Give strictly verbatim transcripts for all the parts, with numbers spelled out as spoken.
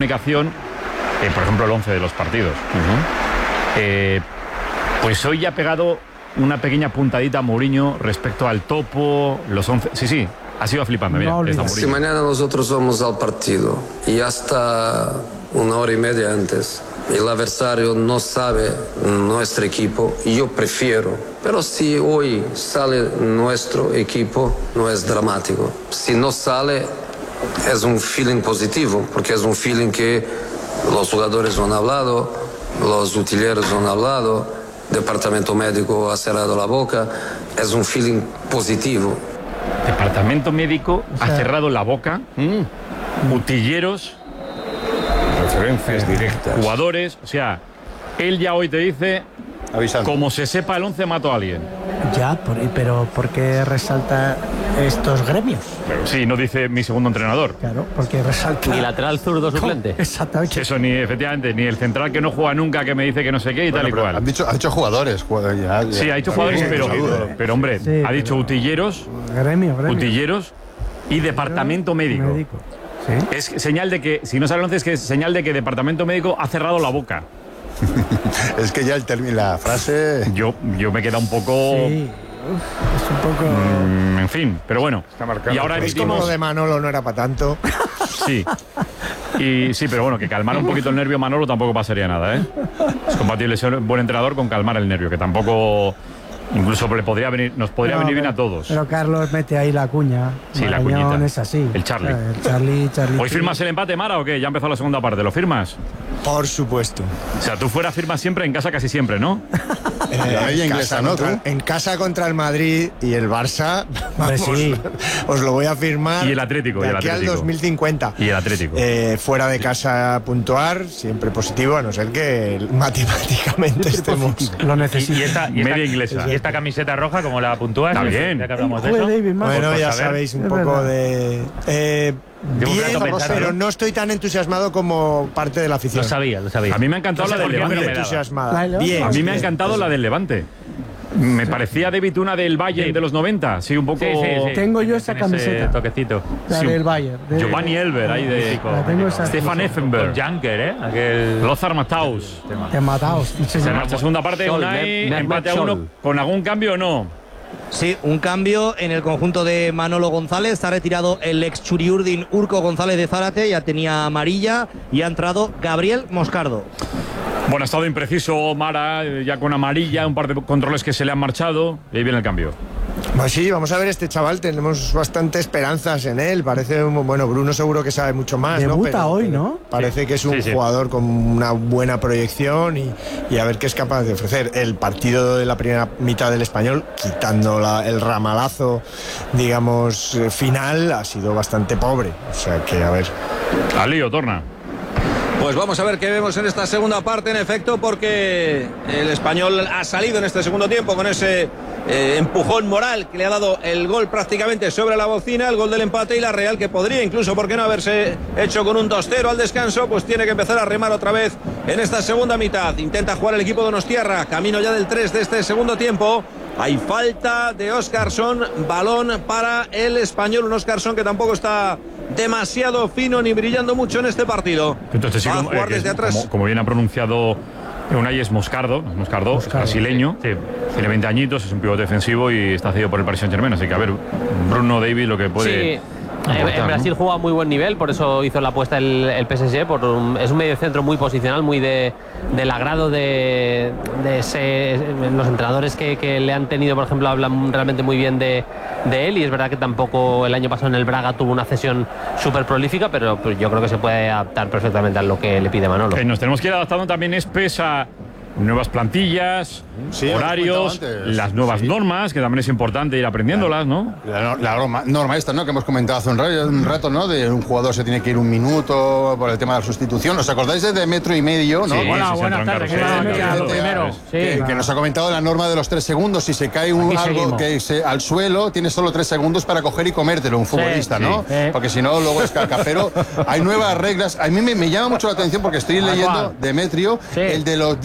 comunicación, eh, por ejemplo, el once de los partidos. Uh-huh. eh, pues hoy ya ha pegado una pequeña puntadita a Mourinho respecto al topo, los once... Sí, sí, ha sido flipando. Mira, no, si mañana nosotros vamos al partido y hasta una hora y media antes el adversario no sabe nuestro equipo, yo prefiero. Pero si hoy sale nuestro equipo, no es dramático. Si no sale, es un feeling positivo, porque es un feeling que los jugadores han hablado, los utileros han hablado, el departamento médico ha cerrado la boca, es un feeling positivo. Departamento médico o sea, ha cerrado la boca, mm. utilleros, referencias directas, jugadores, o sea, él ya hoy te dice, avisando, como se sepa el once mato a alguien. Ya, por, pero ¿por qué resalta estos gremios? Pero sí, no dice mi segundo entrenador. Claro, porque resalta... Ni lateral zurdo suplente. Exactamente. Eso ni, efectivamente, ni el central que no juega nunca, que me dice que no sé qué y bueno, tal y cual. Han dicho, ha dicho jugadores. Ya, ya, sí, ha dicho jugadores, sí, pero, pero, pero hombre, sí, ha dicho pero... utilleros, gremio, gremio. utilleros y departamento médico. médico. ¿Sí? Es señal de que, si no sale el once, es que es señal de que departamento médico ha cerrado la boca. Es que ya el término, la frase... Yo, yo me queda un poco... Sí. Uf, es un poco... Mm, en fin, pero bueno. Y ahora es como lo de Manolo no era para tanto. Sí. Y sí, pero bueno, que calmar un poquito el nervio Manolo tampoco pasaría nada, ¿eh? Es compatible ser un buen entrenador con calmar el nervio, que tampoco... Incluso le podría venir, nos podría no, venir pero, bien a todos. Pero Carlos mete ahí la cuña. Sí, la cuñita. Es así. El Charlie. Claro, el Charlie, Charlie. ¿Hoy firmas el empate, Mara, o qué? Ya ha empezado la segunda parte. ¿Lo firmas? Por supuesto. O sea, tú fuera firmas siempre, en casa casi siempre, ¿no? Eh, en, inglesa, ¿no? Contra, en casa contra el Madrid y el Barça, vamos, sí. Os lo voy a firmar. Y el Atlético. De y el aquí Atlético. al dos mil cincuenta. Y el Atlético. Eh, fuera de casa puntuar, siempre positivo, a no ser que matemáticamente estemos... Lo necesito. Y, y esta, y media esta, inglesa. Y esta camiseta roja, como la puntúas. Está bien. Ya que hablamos de Joder, eso. David, bueno, pues ya saber. sabéis un es poco verdad. de... Eh, bien, pero no estoy tan entusiasmado como parte de la afición. Lo sabía, lo sabía. A mí me ha encantado no la del Levante. Entusiasmada. Bien. A mí me ha encantado la del Levante. Me parecía, David, una del Bayern sí. de los noventa. Sí, un poco... Sí, sí, sí. Tengo yo esa camiseta. Toquecito. La sí. del Bayern. De... Giovanni Elber, ahí de... Stefan Effenberg. Con Janker, ¿eh? Aquel... Lothar Matthaus. Te mataos. Se marcha segunda parte, Unai, empate a uno. ¿Con algún cambio o no? Sí, un cambio en el conjunto de Manolo González. Ha retirado el ex Churiurdin Urco González de Zárate, ya tenía amarilla, y ha entrado Gabriel Moscardo. Bueno, ha estado impreciso Mara, ya con amarilla, un par de controles que se le han marchado, y ahí viene el cambio. Pues sí, vamos a ver este chaval, tenemos bastante esperanzas en él, parece, bueno, Bruno seguro que sabe mucho más, Debuta ¿no? Pero, hoy, ¿no? Parece que es un sí, sí. jugador con una buena proyección y, y a ver qué es capaz de ofrecer. El partido de la primera mitad del Español, quitando la, el ramalazo, digamos, final, ha sido bastante pobre, o sea que a ver. Al lío, torna. Pues vamos a ver qué vemos en esta segunda parte, en efecto, porque el Español ha salido en este segundo tiempo con ese eh, empujón moral que le ha dado el gol prácticamente sobre la bocina, el gol del empate, y la Real, que podría incluso, ¿por qué no haberse hecho con un dos cero al descanso? Pues tiene que empezar a remar otra vez en esta segunda mitad. Intenta jugar el equipo de Donostiarra, camino ya del tres de este segundo tiempo. Hay falta de Óscarson, balón para el Español, un Óscarson que tampoco está demasiado fino ni brillando mucho en este partido. Entonces sí, Va a como, jugar eh, desde es, atrás. como, como bien ha pronunciado Unai, es Moscardo, Moscardo, Moscardo. Es brasileño, sí. Tiene veinte añitos, es un pivote defensivo y está cedido por el Paris Saint-Germain, así que a ver, Bruno David lo que puede... Sí. Aportar, en Brasil, ¿no? Juega a muy buen nivel, por eso hizo la apuesta el, el P S G. Por un, es un mediocentro muy posicional, muy de, del agrado de, de ese, los entrenadores que, que le han tenido, por ejemplo, hablan realmente muy bien de, de él. Y es verdad que tampoco el año pasado en el Braga tuvo una cesión súper prolífica, pero pues, yo creo que se puede adaptar perfectamente a lo que le pide Manolo. Eh, nos tenemos que ir adaptando también, es pesa. Nuevas plantillas, sí, horarios, las nuevas sí. normas, que también es importante ir aprendiéndolas, ¿no? La, la norma, norma esta, ¿no? Que hemos comentado hace un rato, un rato, ¿no? De un jugador se tiene que ir un minuto por el tema de la sustitución. ¿Os acordáis de metro y medio, no? Sí, Hola, sí, buenas tardes. Sí, sí, lo primero. Sí, que, claro. que nos ha comentado la norma de los tres segundos. Si se cae un, algo que se, al suelo, tienes solo tres segundos para coger y comértelo, un futbolista, sí, ¿no? Sí. Porque si no, luego es caca. Pero hay nuevas reglas. A mí me, me llama mucho la atención porque estoy leyendo Demetrio, sí. el de los diez segundos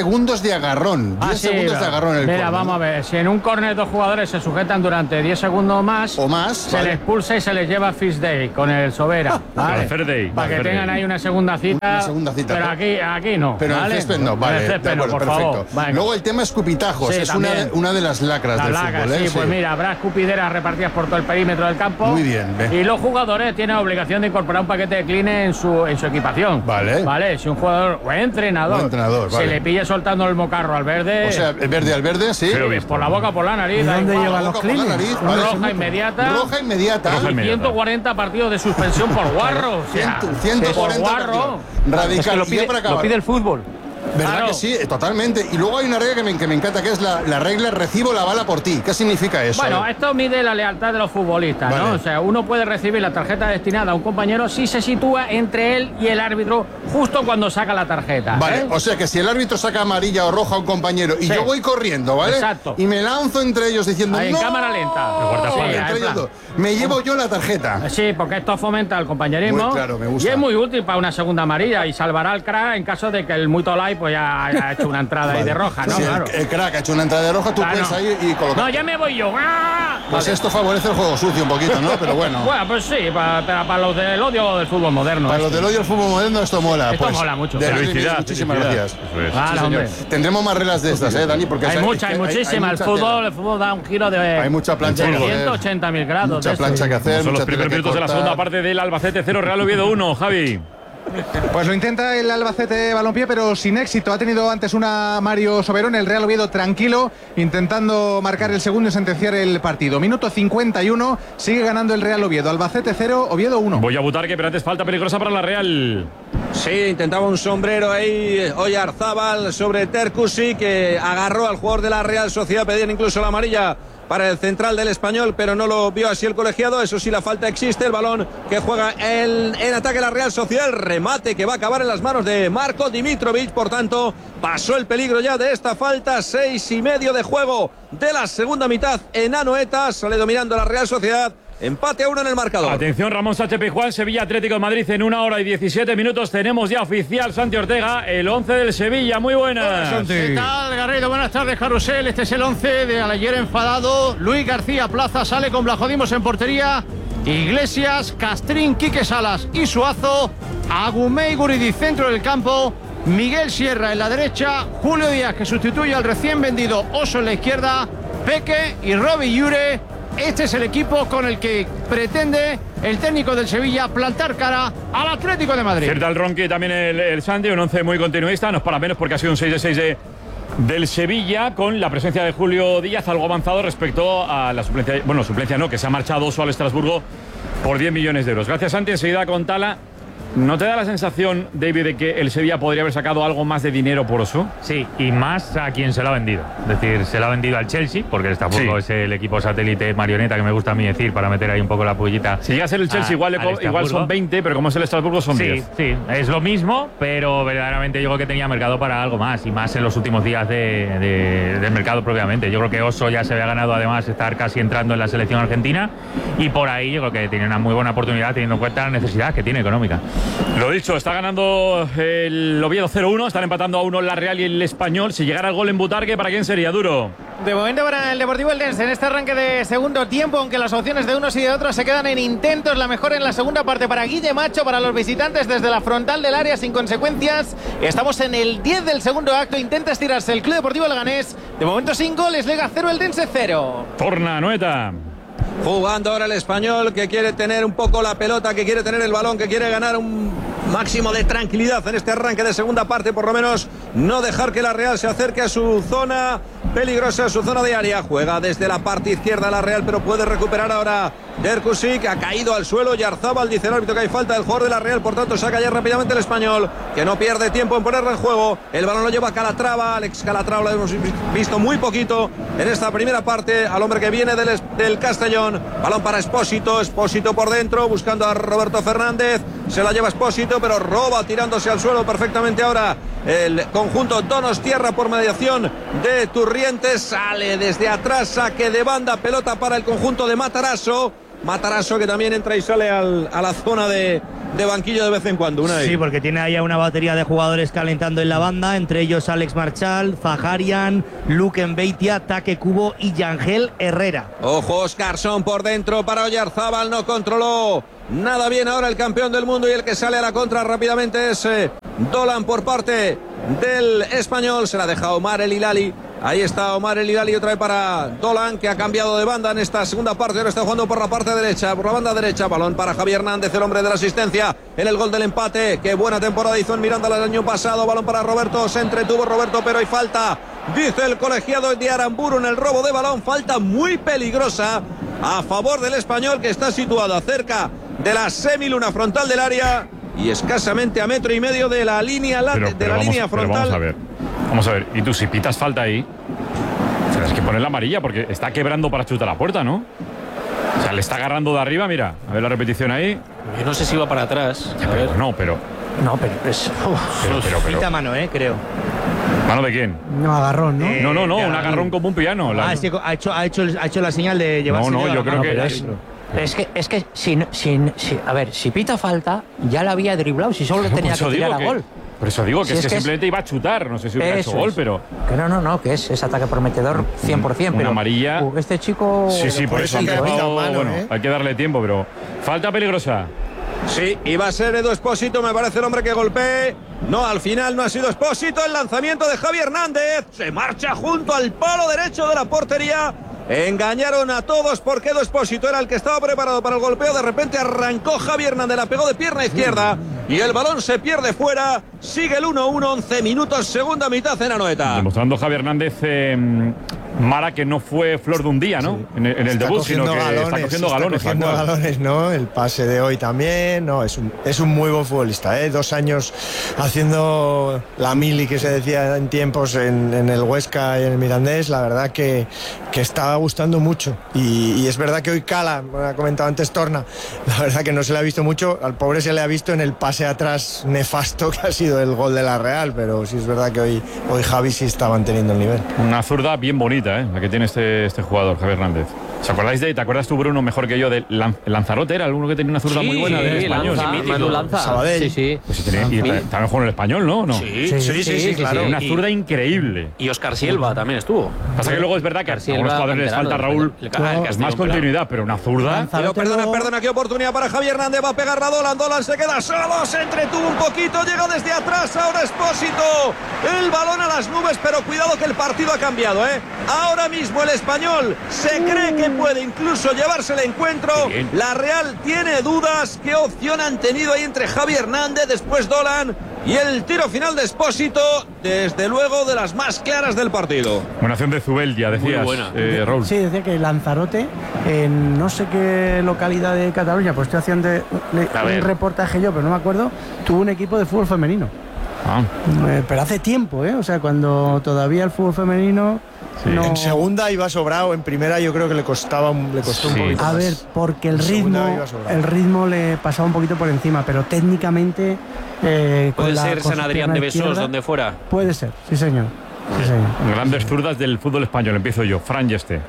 segundos de agarrón. diez Ah, sí, segundos de agarrón en el Mira, córner. vamos a ver. Si en un córner dos jugadores se sujetan durante diez segundos más, o más, se vale. les expulsa y se les lleva a Fish Day con el Sobera. ¿vale? Fair day, Para que fair tengan day. ahí una segunda cita. Una segunda cita, Pero ¿no? aquí, aquí no. Pero ¿vale? en el césped no, vale. En el césped de no, acuerdo, por perfecto. favor. Venga. Luego el tema escupitajos. Sí, es una, también. una de las lacras Las del lacras, fútbol. ¿eh? sí, pues mira, habrá escupideras repartidas por todo el perímetro del campo. Muy bien, ve. Y los jugadores tienen obligación de incorporar un paquete de clean en su, en su equipación. Vale. Vale, si un jugador o entrenador, O entrenador, se vale. le pilla soltando el mocarro al verde. O sea, el verde al verde, sí. Pero visto. Por la boca o por la nariz. ¿Y da dónde igual. llevan los Boca por la cleans? nariz, vale. Roja inmediata. Roja inmediata. Roja Y inmediata. ciento cuarenta partidos de suspensión por guarro. O sea, ciento cuarenta por guarro. partidos. Radical. Es que lo Y ya pide, para acabar. lo pide el fútbol. ¿Verdad Claro. que sí? Eh, Totalmente. Y luego hay una regla que me, que me encanta, que es la, la regla recibo la bala por ti. ¿Qué significa eso? Bueno, esto mide la lealtad de los futbolistas, Vale. ¿no? O sea, uno puede recibir la tarjeta destinada a un compañero si se sitúa entre él y el árbitro justo cuando saca la tarjeta. Vale, ¿eh? o sea que si el árbitro saca amarilla o roja a un compañero y Sí. yo voy corriendo, ¿vale? Exacto. Y me lanzo entre ellos diciendo Ahí en ¡no! cámara lenta. El guardaespaldas. Sí, Entre en ellos plan. dos. Me llevo yo la tarjeta. Sí, porque esto fomenta el compañerismo. Muy claro, me gusta. Y es muy útil para una segunda amarilla y salvará al crack en caso de que el muy tolai pues ya haya hecho una entrada ahí de roja, ¿no? Si Claro. el, el crack ha hecho una entrada de roja, tú Claro. puedes ahí y colocar. No, ya me voy yo. ¡Ah! Pues Vale. esto favorece el juego sucio un poquito, ¿no? Pero bueno. Bueno, pues sí, para, para- para los del odio del fútbol moderno. Para los del odio al fútbol moderno esto mola. Esto pues, mola mucho. de verdad, Felicidad, muchísimas felicidad. gracias. Eso es. Vale, Sí, señor. hombre. Tendremos más reglas de estas, ¿eh, Dani? Porque Hay es- mucha, hay hay- hay muchísima. El mucha fútbol, tela. el fútbol da un giro de, Hay mucha plancha de que hacer. ciento ochenta mil grados. Mucha de eso. plancha que hacer. Son los mucha primeros tela que minutos de la cortar. segunda parte del Albacete cero, Real Oviedo uno, Javi. Pues lo intenta el Albacete Balompié, pero sin éxito. Ha tenido antes una Mario Soberón, el Real Oviedo tranquilo, intentando marcar el segundo y sentenciar el partido. Minuto cincuenta y uno, sigue ganando el Real Oviedo. Albacete cero, Oviedo uno. Voy a Butarque, pero antes falta peligrosa para la Real. Sí, intentaba un sombrero ahí Oyarzábal sobre Tercusi, que agarró al jugador de la Real Sociedad, pedían incluso la amarilla para el central del Español, pero no lo vio así el colegiado. Eso sí, la falta existe. El balón que juega el, en ataque la Real Sociedad, el remate que va a acabar en las manos de Marco Dimitrovic. Por tanto, pasó el peligro ya de esta falta. Seis y medio de juego de la segunda mitad en Anoeta. Sale dominando la Real Sociedad. Empate a uno en el marcador. Atención, Ramón Sánchez Pizjuán, Sevilla Atlético de Madrid en una hora y diecisiete minutos. Tenemos ya oficial Santi Ortega, el once del Sevilla. Muy buenas. ¿Qué tal, Garrido? Buenas tardes, Carrusel. Este es el once de ayer enfadado. Luis García Plaza sale con Blajodimos en portería. Iglesias, Castrín, Quique Salas y Suazo. Agumey Guridi, centro del campo. Miguel Sierra en la derecha. Julio Díaz, que sustituye al recién vendido Oso en la izquierda. Peque y Robbie Llure. Este es el equipo con el que pretende el técnico del Sevilla plantar cara al Atlético de Madrid. Cierta el Ronqui, también el, el Santi, un once muy continuista. No es para menos porque ha sido un seis de seis de, del Sevilla, con la presencia de Julio Díaz, algo avanzado respecto a la suplencia. Bueno, suplencia no, que se ha marchado Oso al Estrasburgo por diez millones de euros. Gracias, Santi. Enseguida con Tala. ¿No te da la sensación, David, de que el Sevilla podría haber sacado algo más de dinero por Oso? Sí, y más a quien se lo ha vendido. Es decir, se lo ha vendido al Chelsea, porque el Estrasburgo Sí. es el equipo satélite marioneta que me gusta a mí decir, para meter ahí un poco la pullita. Si llega a ser el Chelsea, a- igual, le al co- igual Estrasburgo. son veinte, pero como es el Estrasburgo son Sí, diez. sí, es lo mismo, pero verdaderamente yo creo que tenía mercado para algo más, y más en los últimos días de, de- del mercado propiamente. Yo creo que Oso ya se había ganado además estar casi entrando en la selección argentina, y por ahí yo creo que tiene una muy buena oportunidad teniendo en cuenta la necesidad que tiene económica. Lo dicho, está ganando el Oviedo cero uno, están empatando a uno la Real y el Español. Si llegara el gol en Butarque, ¿para quién sería, Duro? De momento para el Deportivo Eldense en este arranque de segundo tiempo, aunque las opciones de unos y de otros se quedan en intentos. La mejor en la segunda parte para Guille Macho, para los visitantes desde la frontal del área sin consecuencias. Estamos en el diez del segundo acto, intenta estirarse el Club Deportivo Leganés. De momento sin goles, Lega cero, Eldense cero. Torna, Noeta. Jugando ahora el Español, que quiere tener un poco la pelota, que quiere tener el balón, que quiere ganar un máximo de tranquilidad en este arranque de segunda parte, por lo menos no dejar que la Real se acerque a su zona peligrosa, a su zona de área. Juega desde la parte izquierda la Real, pero puede recuperar ahora Derkusi, que ha caído al suelo. Yarzábal dice el árbitro que hay falta del jugador de la Real, por tanto saca ya rápidamente el Español, que no pierde tiempo en ponerlo en juego. El balón lo lleva Calatrava, Alex Calatrava lo hemos visto muy poquito en esta primera parte, al hombre que viene del, del Castellón. Balón para Espósito, Espósito por dentro, buscando a Roberto Fernández, se la lleva Espósito, pero roba tirándose al suelo perfectamente ahora el conjunto Donostierra por mediación de Turrientes. Sale desde atrás, saque de banda, pelota para el conjunto de Matarazzo. Matarazzo, que también entra y sale al, a la zona de, de banquillo de vez en cuando. Una sí, porque tiene ahí a una batería de jugadores calentando en la banda, entre ellos Alex Marchal, Zaharian, Luke Mbeitia, Take Kubo y Yangel Herrera. Ojo, Oscarson por dentro para Oyarzábal, no controló nada bien ahora el campeón del mundo, y el que sale a la contra rápidamente es eh, Dolan por parte del español. Se la deja Omar El Hilali. Ahí está Omar El Hilali otra vez para Dolan, que ha cambiado de banda en esta segunda parte. Ahora está jugando por la parte derecha, por la banda derecha. Balón para Javier Hernández, el hombre de la asistencia en el gol del empate. Qué buena temporada hizo en Miranda el año pasado. Balón para Roberto, se entretuvo Roberto, pero hay falta, dice el colegiado de Aramburu, en el robo de balón. Falta muy peligrosa a favor del español, que está situado cerca de la semiluna frontal del área y escasamente a metro y medio de la línea, la, pero, de pero la vamos, línea frontal. Vamos a ver, vamos a ver. Y tú, si pitas falta ahí, tienes que poner la amarilla, porque está quebrando para chutar la puerta, ¿no? O sea, le está agarrando de arriba, mira. A ver la repetición ahí. Yo no sé si iba para atrás. A ver. No, pero... No, pero... Es, pero, pero, pero Quita mano, eh, creo. ¿Mano de quién? No, agarrón, ¿no? Eh, no, no, no, un agarrón como un piano. La... Ah, sí, ha hecho, ha, hecho, ha hecho la señal de llevarse. No, no, yo creo no, que... Pero es, es que, es que si, si, si, a ver, si pita falta, ya la había driblado, si solo le tenía que tirar a que, gol. Por eso digo que si es, es que, que simplemente es, iba a chutar, no sé si hubiera hecho gol, es. pero... Que no, no, no, que es, es ataque prometedor cien por cien, una pero... amarilla... Uh, este chico... Sí, sí, por, por eso, eso que mano, bueno, ¿eh? Hay que darle tiempo, pero... Falta peligrosa. Sí, iba a ser Edu Espósito, me parece el hombre que golpee. No, al final no ha sido Espósito. El lanzamiento de Javi Hernández se marcha junto al palo derecho de la portería. Engañaron a todos porque Edu Espósito era el que estaba preparado para el golpeo. De repente arrancó Javi Hernández, la pegó de pierna izquierda y el balón se pierde fuera. Sigue el uno uno, once minutos, segunda mitad en Anoeta. Demostrando Javi Hernández, eh, Mara, que no fue flor de un día, ¿no? Sí. En, en el debut, sino que galones, está cogiendo está galones. Cogiendo galones, ¿no? El pase de hoy también, no, es un, es un muy buen futbolista, ¿eh? Dos años haciendo la mili que se decía en tiempos en, en el Huesca y en el Mirandés, la verdad que, que está gustando mucho. Y, y es verdad que hoy cala, me ha comentado antes Torna, la verdad que no se le ha visto mucho, al pobre se le ha visto en el pase atrás nefasto que ha sido el gol de la Real, pero sí es verdad que hoy, hoy Javi sí está manteniendo el nivel. Una zurda bien bonita, ¿eh? La que tiene este, este jugador, Javier Hernández. ¿Os acordáis de, te acuerdas tú, Bruno, mejor que yo, de Lan, Lanzarote? Era alguno que tenía una zurda sí, muy buena sí, del español. Lanza, sí, Manu Lanza. Sabadell. Sí, sí. Pues sí tenía, y también jugó en el español, ¿no? ¿no? Sí, sí, sí, sí, sí, sí, claro. Una zurda y, increíble. Y Oscar Silva también estuvo. Pasa que luego es verdad que a algunos jugadores les falta, Raúl, pues más continuidad, pero una zurda... Pero perdona, perdona, qué oportunidad para Javier Hernández. Va a pegar a Dolan, Dolan se queda solo, se entretuvo un poquito, llega desde atrás, ahora Espósito. El balón a las nubes, pero cuidado que el partido ha cambiado, ¿eh? Ahora mismo el español se cree que puede incluso llevarse el encuentro. La Real tiene dudas. ¿Qué opción han tenido ahí entre Javi Hernández, después Dolan y el tiro final de Espósito? Desde luego de las más claras del partido. Buena acción de Zubeldia, decías, eh, Raúl. Sí, decía que Lanzarote, en no sé qué localidad de Cataluña, pues estoy haciendo de, de, un reportaje yo, pero no me acuerdo, tuvo un equipo de fútbol femenino. Ah. Eh, pero hace tiempo, ¿eh? O sea, cuando todavía el fútbol femenino... Sí. No... En segunda iba sobrado, en primera yo creo que le costaba le costó sí. un poquito A más. ver, porque el ritmo el ritmo le pasaba un poquito por encima, pero técnicamente eh, puede con ser la, San Adrián de Besós, izquierda, donde fuera. Puede ser, sí señor. Sí, señor. Grandes zurdas del fútbol español, empiezo yo. Fran Yeste.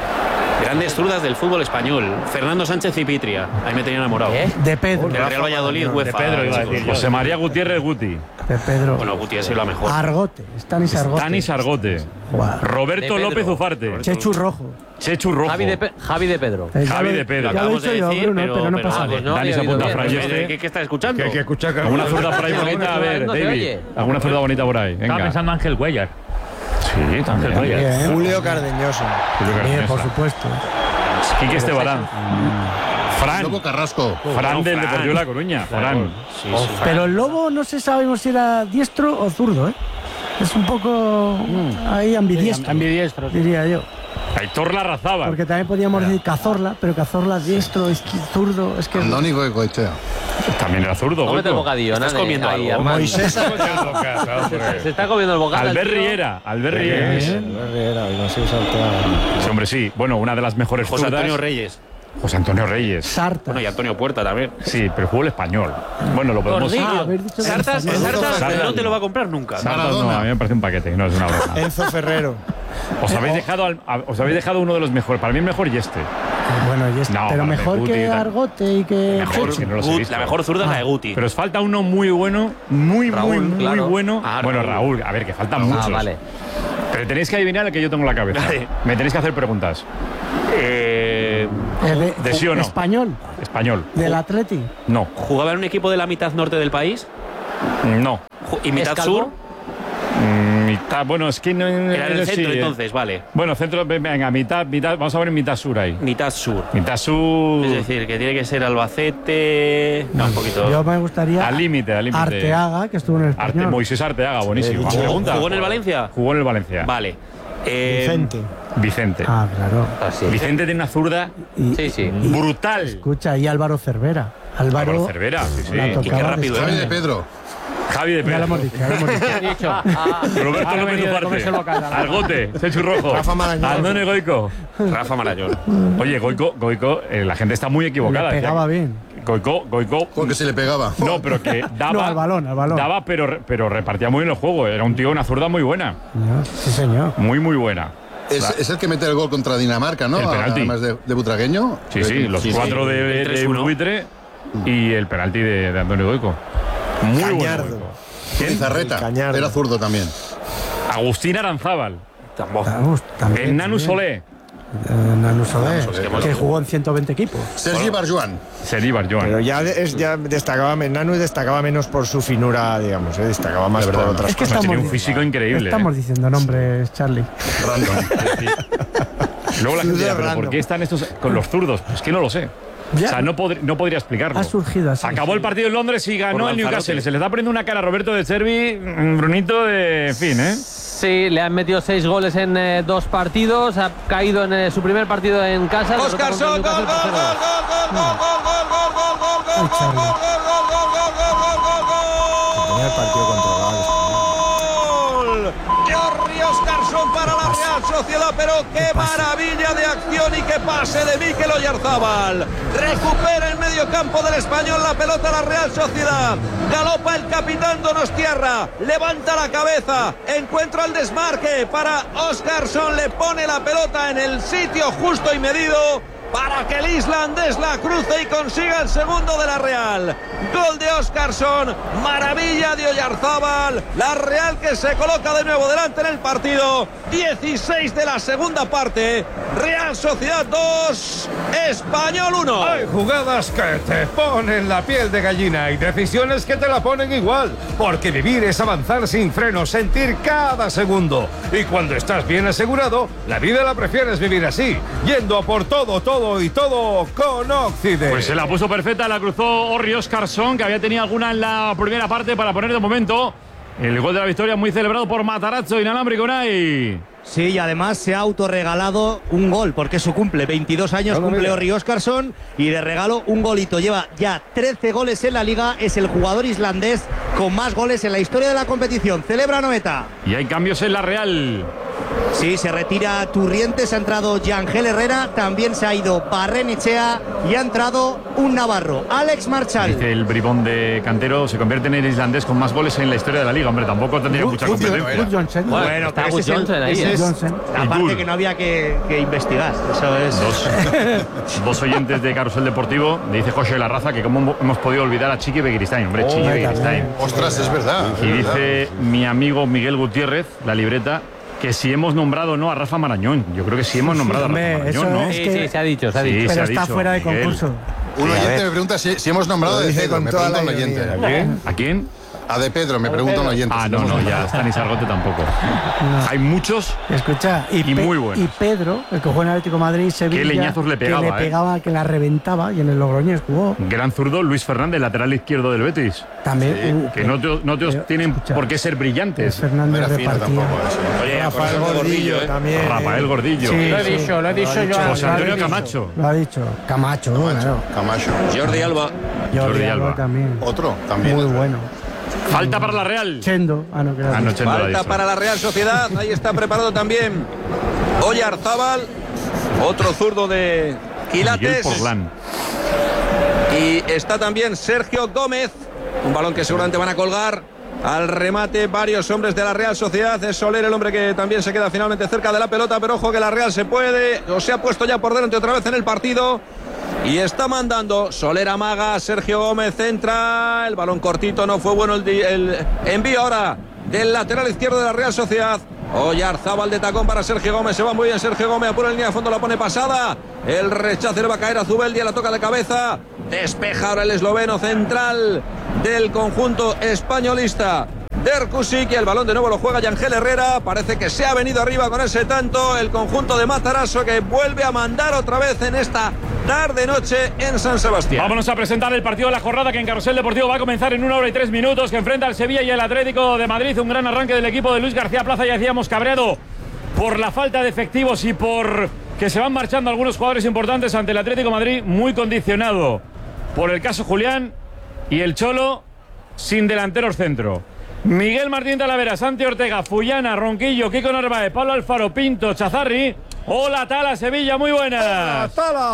Grandes zurdas del fútbol español. Fernando Sánchez y Pitria. Ahí me tenía enamorado. ¿Eh? De Pedro. Del Real Valladolid, no, UEFA. De Pedro iba a decir. José María Gutiérrez Guti. De Pedro. Bueno, Guti ha sido la mejor. Argote. Stanis Argote. Stanis Argote. Wow. Roberto López Ufarte. Chechu Rojo. Chechu Rojo. Javi de, Pe Javi de Pedro. Eh, Javi de Pedro. Lo acabamos de decir, yo, Bruno, pero, pero no pero, pasa pero, no, Dani se apunta a Fran Yeste. ¿Qué, ¿Qué está escuchando? Que, que escucha que alguna zurda por ahí bonita, a ver, David. Alguna zurda bonita por ahí. Venga. Estaba pensando Ángel Cuellar. Sí, Ángel Cuellar. Julio Cardeñoso. Julio Cardeñoso. Por supuesto. Quique Estebarán. Fran. Lobo Carrasco. Fran del Deportivo de La Coruña. Fran. Sí, sí. Pero el Lobo no se sabe si era diestro o zurdo, ¿eh? Es un poco mm. ahí ambidiestro, ambidiestro, diría yo. Aitor Larrazábal. Porque también podíamos decir Cazorla, pero Cazorla es diestro, es zurdo, es que... Andónico de Goitea. También era zurdo. Cómete el bocadillo, Estás nada, comiendo ahí, algo. Moisés. Se está comiendo el bocadillo. Albert Riera. Albert Riera. Albert Riera, no sé saltar. Sí, hombre, sí. Bueno, una de las mejores José zurdas. Antonio Reyes. José Antonio Reyes. Sarta. Bueno, y Antonio Puerta también. Sí, pero fútbol español. Bueno, lo podemos... Ah, haber dicho Sartas, que- Sartas Sartas. no te lo va a comprar nunca. Sartas no, a mí me parece un paquete, no es una broma. Enzo Ferrero. Os habéis dejado, al- a- os habéis dejado uno de los mejores. Para mí el mejor y este. Bueno, y es, No, pero para mejor Guti, que tal. Argote y que Mejor, Chechu. que no los he Gut- visto. la mejor zurda es la de Ah. Guti. Pero os falta uno muy bueno, muy, Raúl, muy, muy claro. bueno. Ah, bueno, Raúl. Raúl, a ver, que faltan muchos. Ah, vale. Pero tenéis que adivinar el que yo tengo en la cabeza. Vale. Me tenéis que hacer preguntas. Eh, Eh, de, ¿De sí o no? Español, Español. del Atleti. No. ¿Jugaba en un equipo de la mitad norte del país? No. Ju- ¿Y mitad ¿Es calvo? sur? Mm, mitad, bueno, es que no. Era en el sí, centro, eh. entonces, vale. Bueno, centro, venga, mitad, mitad, vamos a ver en mitad sur ahí. Mitad sur. Mitad sur. Es decir, que tiene que ser Albacete. No, un poquito. Yo me gustaría Al límite, al límite. Arteaga, que estuvo en el Arte, Español. Moisés Arteaga, buenísimo. dicho. Pregunta. ¿Jugó en el Valencia? Jugó en el Valencia. Vale. Eh, Vicente. Vicente. Ah, claro. Vicente tiene una zurda Y, Sí, sí. brutal. Escucha, y Álvaro Cervera. Álvaro, Álvaro Cervera, sí, sí. la Y tocaba qué rápido de era. Javi de España. Pedro. Javi de Ya lo Pedro. hemos dicho, ya lo hemos dicho. He dicho. Roberto Ha López venido de comerse Ugarte. local, la- Argote, Chechu Rojo. Rafa Marañón. Andone Goico. Rafa Marañón. Oye, Goico, Goico, eh, la gente está muy equivocada. Le pegaba Decía, bien. Goico, Goico. Porque se le pegaba. No, pero que daba. No, al balón, al balón. Daba, pero, pero repartía muy bien el juego. Era un tío, una zurda muy buena. No, sí, señor. Muy, muy buena. Es, es el que mete el gol contra Dinamarca, ¿no? El penalti. Además de, de Butragueño. Sí, sí, los Sí, sí. cuatro de, El de tres uno. Buitre y el penalti de, de Antonio Goico. Muy bueno. Cañardo. Goico. Pizarreta. Cañardo. Era zurdo también. Agustín Aranzábal. Tampoco. Vamos, también, Nanu también. Solé. Eh, Nanu Solé, Solé, que jugó en ciento veinte equipos. Sergi Barjuan. Sergi Barjuan. Pero ya, es, ya destacaba, Nanu destacaba menos por su finura, digamos, ¿eh? Destacaba más De por verdad, otras Es que cosas. estamos, Tenía un físico increíble. estamos ¿eh? diciendo nombres, Charlie. Random. Luego la gente dirá, ¿pero Random. por qué están estos con los zurdos? Es que no lo sé. Ya. O sea, no, pod- no podría explicarlo. Ha surgido así. Acabó el partido en Londres y ganó Por el Newcastle. Lanzarote. Se le está poniendo una cara a Roberto de Cervi, mm, Brunito, de en fin, ¿eh? Sí, le han metido seis goles en eh, dos partidos. Ha caído en eh, su primer partido en casa. derrota contra el Oscarson, gol, Newcastle gol, por gol, cero. gol, gol, gol, gol, gol, gol, gol, Ay, Charlie. gol, gol, gol, gol, gol, gol, gol, Tenía el partido controlado. gol. Jordi Oscarson para la Real Sociedad, pero qué maravilla de acción y qué pase de Mikel Oyarzábal. Recupera el medio campo del Español la pelota la Real Sociedad. Galopa el capitán Donostiarra, levanta la cabeza, encuentra el desmarque para Oscarson, le pone la pelota en el sitio justo y medido para que el islandés la cruce y consiga el segundo de la Real. Gol de Oscarson, maravilla de Oyarzábal, la Real que se coloca de nuevo delante en el partido. dieciséis de la segunda parte, Real Sociedad dos, Español uno. Hay jugadas que te ponen la piel de gallina y decisiones que te la ponen igual, porque vivir es avanzar sin frenos, sentir cada segundo. Y cuando estás bien asegurado, la vida la prefieres vivir así, yendo a por todo, todo y todo con Occident. Pues se la puso perfecta, la cruzó Orri Oscarson, que había tenido alguna en la primera parte para poner de momento el gol de la victoria, muy celebrado por Matarazzo inalámbrico, Unai. Sí, y además se ha autorregalado un gol, porque es su cumple, veintidós años, cumple Orri Oscarson, y de regalo un golito. Lleva ya trece goles en la liga, es el jugador islandés con más goles en la historia de la competición. Celebra Noeta. Y hay cambios en la Real. Sí, se retira Turrientes, ha entrado Yangel Herrera, también se ha ido Barrenechea y ha entrado un navarro, Alex Marchal. Dice el bribón de Cantero, se convierte en el islandés con más goles en la historia de la liga. Hombre, tampoco tendría mucha competencia. Good Johnson. Bueno, Bueno, está pero Gus ese es el- Johnson ahí, ese ¿eh? es Johnson. la Y parte Bull. que no había que, que investigar. Eso es. Dos, dos oyentes de Carrusel Deportivo, le dice José La Raza que cómo hemos podido olvidar a Chiqui Begiristain. Hombre, Chiqui Hombre, Begiristain. también. Ostras, es verdad. es Y verdad. dice mi amigo Miguel Gutiérrez, la libreta, que si hemos nombrado o no a Rafa Marañón. Yo creo que sí hemos nombrado hombre, a Rafa eso Marañón, ¿no? es Sí, que- sí, se ha dicho, se ha Sí, dicho. se Pero ha está dicho, fuera de Miguel. concurso. Un oyente me pregunta si, si hemos nombrado a Lo De dice Pedro. con Me toda pregunta la un oyente. ironía. ¿A quién? ¿A quién? A De Pedro, me pregunta un oyente. Ah, si no, hemos no, nombrado. ya Stanis Argote tampoco. Hay muchos. Escucha, y, Y Pe- muy buenos. y Pedro, el que jugó en Atlético de Madrid, Sevilla, Qué leñazos le pegaba, que le ¿eh? pegaba, que la reventaba, y en el Logroñés jugó. Gran zurdo, Luis Fernández, lateral izquierdo del Betis. También. uh, Que no, te- no te- pero, tienen escucha, por qué ser que brillantes. Fernández No era fino repartía. tampoco. eso. Oye, Rafael José Gordillo ¿eh? también. Rafael Gordillo. Sí, Lo he sí. dicho, lo he dicho yo. José lo he Antonio dicho. Camacho. Lo ha dicho. Camacho, claro. Camacho. Jordi Alba. Jordi Jordi Alba Alba. también. Otro, también. Muy bueno. Falta para la Real. Chendo. Ah, no, que era Ah, no, dicho. Chendo lo ha Falta dicho. para la Real Sociedad. Ahí está preparado también Oyarzábal, otro zurdo de Miguel Quilates. Porlán. Y está también Sergio Gómez. Un balón que seguramente van a colgar. al remate varios hombres de la Real Sociedad. Es Soler el hombre que también se queda finalmente cerca de la pelota, pero ojo que la Real se puede, o se ha puesto ya por delante otra vez en el partido. Y está mandando Soler, amaga, Sergio Gómez centra, el balón cortito, no fue bueno el, el envío ahora del lateral izquierdo de la Real Sociedad. Oyarzábal de tacón para Sergio Gómez, se va muy bien Sergio Gómez, apura en línea de fondo, la pone pasada, el rechazo le va a caer a Zubeldia, la toca de cabeza, despeja ahora el esloveno central del conjunto españolista, Derkusik, y el balón de nuevo lo juega Yangel Herrera. Parece que se ha venido arriba con ese tanto el conjunto de Matarazzo, que vuelve a mandar otra vez en esta tarde-noche en San Sebastián. Vámonos a presentar el partido de la jornada, que en Carrusel Deportivo va a comenzar en una hora y tres minutos, que enfrenta al Sevilla y el Atlético de Madrid. Un gran arranque del equipo de Luis García Plaza, ya decíamos, cabreado por la falta de efectivos y por que se van marchando algunos jugadores importantes ante el Atlético de Madrid, muy condicionado por el caso Julián, y el Cholo sin delanteros centro. Miguel Martín Talavera, Santi Ortega, Fullana, Ronquillo, Kiko Narváez, Pablo Alfaro, Pinto, Chazarri. Hola, Tala, Sevilla, muy buenas. Hola,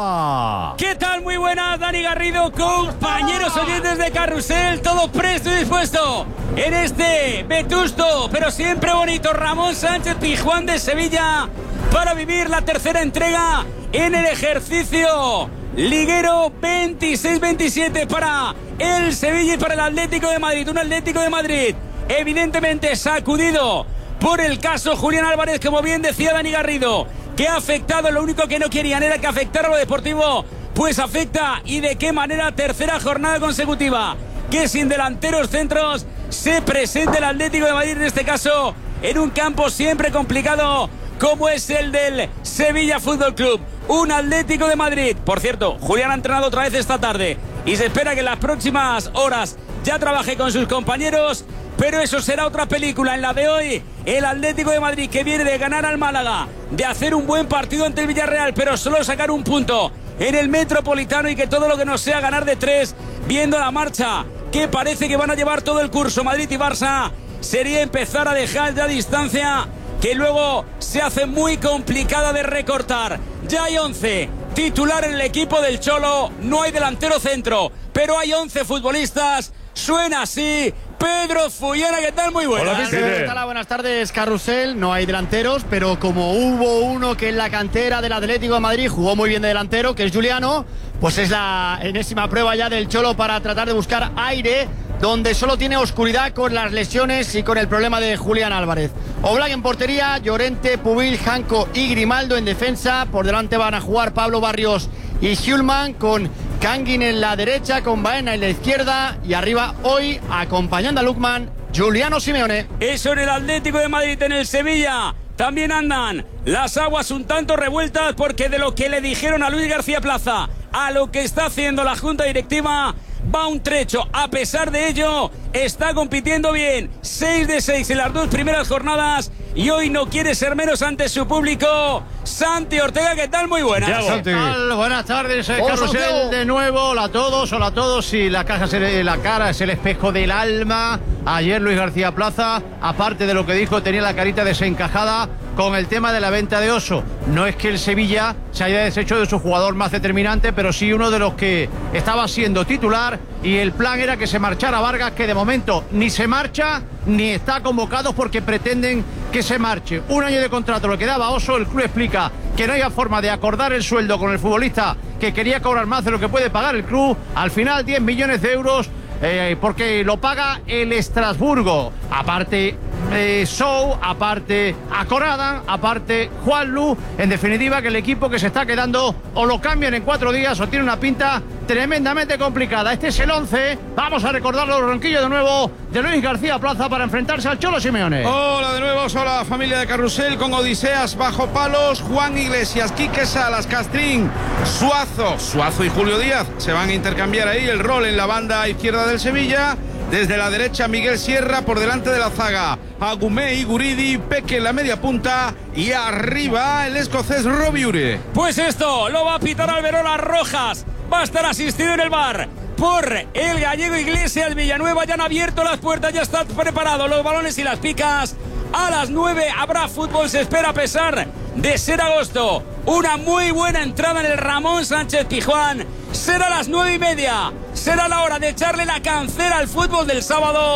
Tala. ¿Qué tal? Muy buenas, Dani Garrido, compañeros oyentes de Carrusel, todo presto y dispuesto en este vetusto, pero siempre bonito, Ramón Sánchez Pizjuán de Sevilla, para vivir la tercera entrega en el ejercicio liguero veintiséis veintisiete para el Sevilla y para el Atlético de Madrid. Un Atlético de Madrid evidentemente sacudido por el caso Julián Álvarez, como bien decía Dani Garrido, que ha afectado. Lo único que no querían era que afectara lo deportivo, pues afecta, y de qué manera. Tercera jornada consecutiva que sin delanteros centros se presenta el Atlético de Madrid, en este caso en un campo siempre complicado como es el del Sevilla Fútbol Club. Un Atlético de Madrid, por cierto, Julián ha entrenado otra vez esta tarde y se espera que en las próximas horas ya trabaje con sus compañeros, pero eso será otra película. En la de hoy, el Atlético de Madrid, que viene de ganar al Málaga, de hacer un buen partido ante el Villarreal, pero solo sacar un punto en el Metropolitano, y que todo lo que no sea ganar de tres, viendo la marcha que parece que van a llevar todo el curso Madrid y Barça, sería empezar a dejar ya distancia, que luego se hace muy complicada de recortar. Ya hay once titular en el equipo del Cholo, no hay delantero centro, pero hay once futbolistas. Suena así Pedro Fullana, ¿qué tal? Muy buenas. Hola, ¿qué tal? Buenas tardes, Carrusel. No hay delanteros, pero como hubo uno que en la cantera del Atlético de Madrid jugó muy bien de delantero, que es Juliano, pues es la enésima prueba ya del Cholo para tratar de buscar aire donde solo tiene oscuridad con las lesiones y con el problema de Julián Álvarez. Oblak en portería, Llorente, Pubil, Janco y Grimaldo en defensa. Por delante van a jugar Pablo Barrios y Hjulman, con Kangin en la derecha, con Baena en la izquierda, y arriba hoy, acompañando a Lukman, Giuliano Simeone. Eso en el Atlético de Madrid. En el Sevilla también andan las aguas un tanto revueltas, porque de lo que le dijeron a Luis García Plaza a lo que está haciendo la Junta Directiva va un trecho. A pesar de ello, está compitiendo bien, seis de seis en las dos primeras jornadas, y hoy no quiere ser menos ante su público. Santi Ortega, ¿qué tal? Muy buenas. ¿Qué tal? Buenas tardes, eh, Carrusel de nuevo. Hola a todos, hola a todos. Y la, caja, la cara es el espejo del alma. Ayer Luis García Plaza, aparte de lo que dijo, tenía la carita desencajada con el tema de la venta de Oso. No es que el Sevilla se haya deshecho de su jugador más determinante, pero sí uno de los que estaba siendo titular, y el plan era que se marchara Vargas, que de momento ni se marcha ni está convocado, porque pretenden que se marche. Un año de contrato lo que daba Oso. El club explica que no había forma de acordar el sueldo con el futbolista, que quería cobrar más de lo que puede pagar el club. Al final diez millones de euros, eh, porque lo paga el Estrasburgo. Aparte eh, Sou, aparte Acorada, aparte Juanlu. En definitiva, que el equipo que se está quedando o lo cambian en cuatro días o tiene una pinta tremendamente complicada. Este es el once. Vamos a recordarlo, Ronquillo, de nuevo, de Luis García Plaza para enfrentarse al Cholo Simeone. Hola de nuevo, hola familia de Carrusel, con Odiseas bajo palos, Juan Iglesias, Quique Salas, Castrín, Suazo, Suazo y Julio Díaz se van a intercambiar ahí el rol en la banda izquierda del Sevilla. Desde la derecha, Miguel Sierra, por delante de la zaga, Agumé y Guridi, Peque en la media punta, y arriba el escocés Robiure. Pues esto lo va a pitar Alberola Rojas. Va a estar asistido en el bar por el gallego Iglesias. El Villanueva ya han abierto las puertas, ya están preparados los balones y las picas. A las nueve habrá fútbol, se espera, a pesar de ser agosto. Una muy buena entrada en el Ramón Sánchez Pizjuán. Será a las nueve y media. Será la hora de echarle la cancela al fútbol del sábado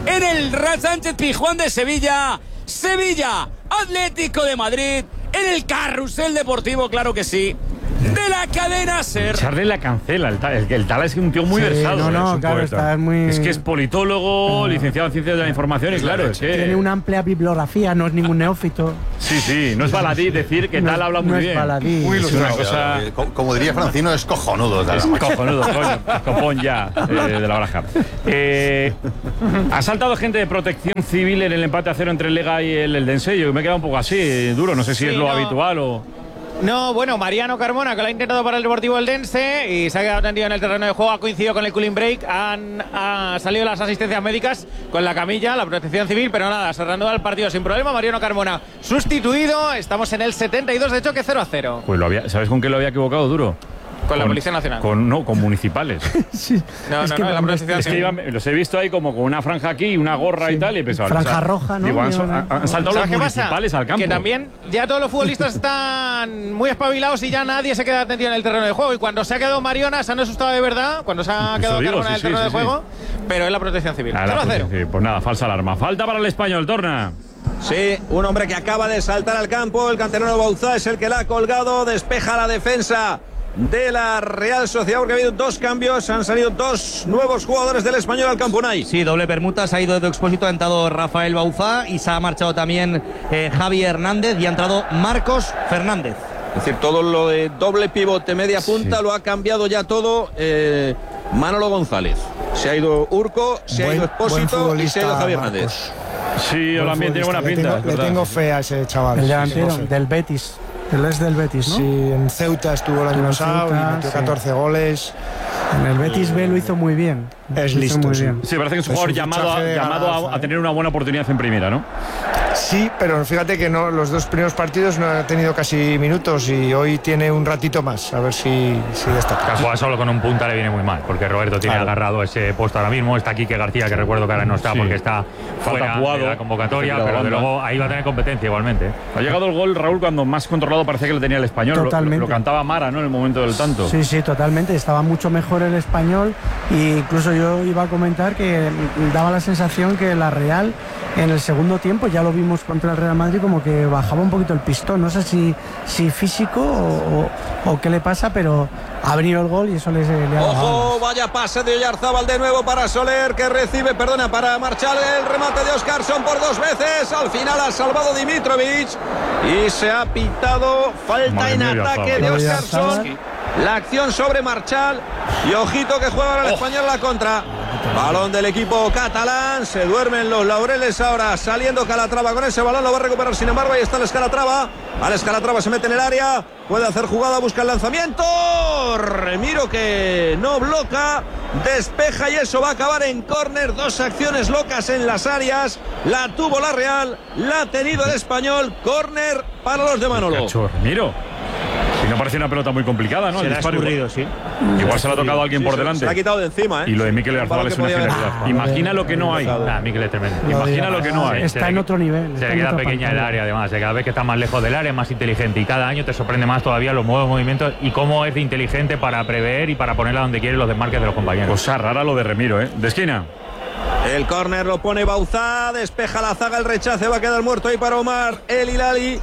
en el Sánchez Pizjuán de Sevilla. Sevilla, Atlético de Madrid, en el Carrusel Deportivo, claro que sí, de la cadena SER. Charlie la cancela, el, el, el Tala es un tío muy sí, versado. No, no, es claro, poeta. está muy... Es que es politólogo, ah. licenciado en Ciencias de la Información y claro, es que... Tiene una amplia bibliografía, no es ningún neófito. Sí, sí, no es baladí decir que no, Tala habla muy no bien. Es baladí. Muy ilustrado. Cosa... Como diría Francino, es cojonudo. Tala. Es cojonudo, coño, copón ya eh, de la baraja. Eh, ha saltado gente de Protección Civil en el empate a cero entre el Lega y el Eldense. Yo me he quedado un poco así, duro, no sé si sí, es lo no. habitual o... No, bueno, Mariano Carmona, que lo ha intentado para el Deportivo Eldense y se ha quedado tendido en el terreno de juego, ha coincidido con el cooling break, han, han salido las asistencias médicas con la camilla, la Protección Civil, pero nada, se reanuda el partido sin problema. Mariano Carmona sustituido, estamos en el setenta y dos de choque, cero a cero. Pues lo había, ¿sabes con qué lo había equivocado, duro? Con la Policía Nacional. Con, no, con municipales. sí. No, es no, que, no, la Protección es que Civil. iban, los he visto ahí como con una franja aquí, una gorra sí. y tal, y pensaba... Franja o sea, roja, ¿no? Digo, han, han, han saltado los municipales pasa? al campo. Que también ya todos los futbolistas están muy espabilados y ya nadie se queda atendido en el terreno de juego. Y cuando se ha quedado Mariona, se han asustado de verdad, cuando se ha quedado digo, Carmona sí, en el sí, terreno sí, de sí. juego, pero es la Protección Civil. Ah, cero a cero. Pues nada, falsa alarma. Falta para el Español, Torna. Sí, un hombre que acaba de saltar al campo, el canterano Bauzá es el que la ha colgado, despeja la defensa de la Real Sociedad porque ha habido dos cambios, han salido dos nuevos jugadores del Español al campo, Unai. Sí, doble permuta, se ha ido de Expósito, ha entrado Rafael Bauzá y se ha marchado también eh, Javi Hernández y ha entrado Marcos Fernández. Es decir, todo lo de doble pivote, media punta, sí. Lo ha cambiado ya todo eh, Manolo González. Se ha ido Urco, se buen, ha ido Expósito y se ha ido Javi Hernández. Sí, el ambiente tiene buena pinta. Le tengo, le tengo fe a ese chaval. El delantero sí, del Betis. Él es del Betis, ¿no? Sí, en Ceuta estuvo el año pasado y metió sí. catorce goles. En el Betis B lo hizo muy bien. Es listo. Muy bien. Sí, parece que es un jugador llamado, a, llamado a, a tener una buena oportunidad en primera, ¿no? Sí, pero fíjate que no, los dos primeros partidos no ha tenido casi minutos y hoy tiene un ratito más, a ver si, si destaca. Jugar solo con un punta le viene muy mal, porque Roberto tiene claro. agarrado ese puesto ahora mismo. Está Quique García, que recuerdo que ahora no está sí. porque está fuera jugado, de la convocatoria, pero banda. de luego ahí va a tener competencia igualmente. Ha llegado el gol, Raúl, cuando más controlado parecía que lo tenía el Español. Totalmente. Lo, lo, lo cantaba Mara, ¿no? En el momento del tanto. Sí, sí, totalmente. Estaba mucho mejor el Español e incluso yo iba a comentar que daba la sensación que la Real en el segundo tiempo, ya lo vimos contra el Real Madrid, como que bajaba un poquito el pistón. No sé si, si físico o, o, o qué le pasa, pero ha venido el gol y eso le, le ha Ojo, bajado. Vaya pase de Oyarzábal de nuevo para Soler, que recibe, perdona, para Marchal, el remate de Óscarson por dos veces. Al final ha salvado Dimitrovic y se ha pitado falta Madre en mía, ataque de Óscarson. La acción sobre Marchal y ojito que juega ahora el oh. Español la contra. Balón del equipo catalán, se duermen los laureles ahora, saliendo Calatrava con ese balón, lo va a recuperar sin embargo, ahí está el Calatrava. Al Calatrava se mete en el área, puede hacer jugada, busca el lanzamiento. Remiro que no bloca, despeja y eso va a acabar en córner. Dos acciones locas en las áreas, la tuvo la Real, la ha tenido el Español, córner para los de Manolo. Remiro. Y no parece una pelota muy complicada, ¿no? Se le ha escurrido, sí. Igual se le ha tocado a alguien sí, por se, delante. Se la ha quitado de encima, ¿eh? Y lo de Mikel Oyarzabal es una genialidad. Ah, Imagina lo que no hay. Ah, Mikel es tremendo. Imagina lo que no hay. Está en otro nivel. Se le queda pequeña el área, además. Cada vez que está más lejos del área es más inteligente. Y cada año te sorprende más todavía los nuevos movimientos y cómo es de inteligente para prever y para ponerla donde quiere los desmarques de los compañeros. Cosa rara lo de Remiro, ¿eh? De esquina. El córner lo pone Bauzá, despeja la zaga, el rechace, va a quedar muerto ahí para Omar El Hilali.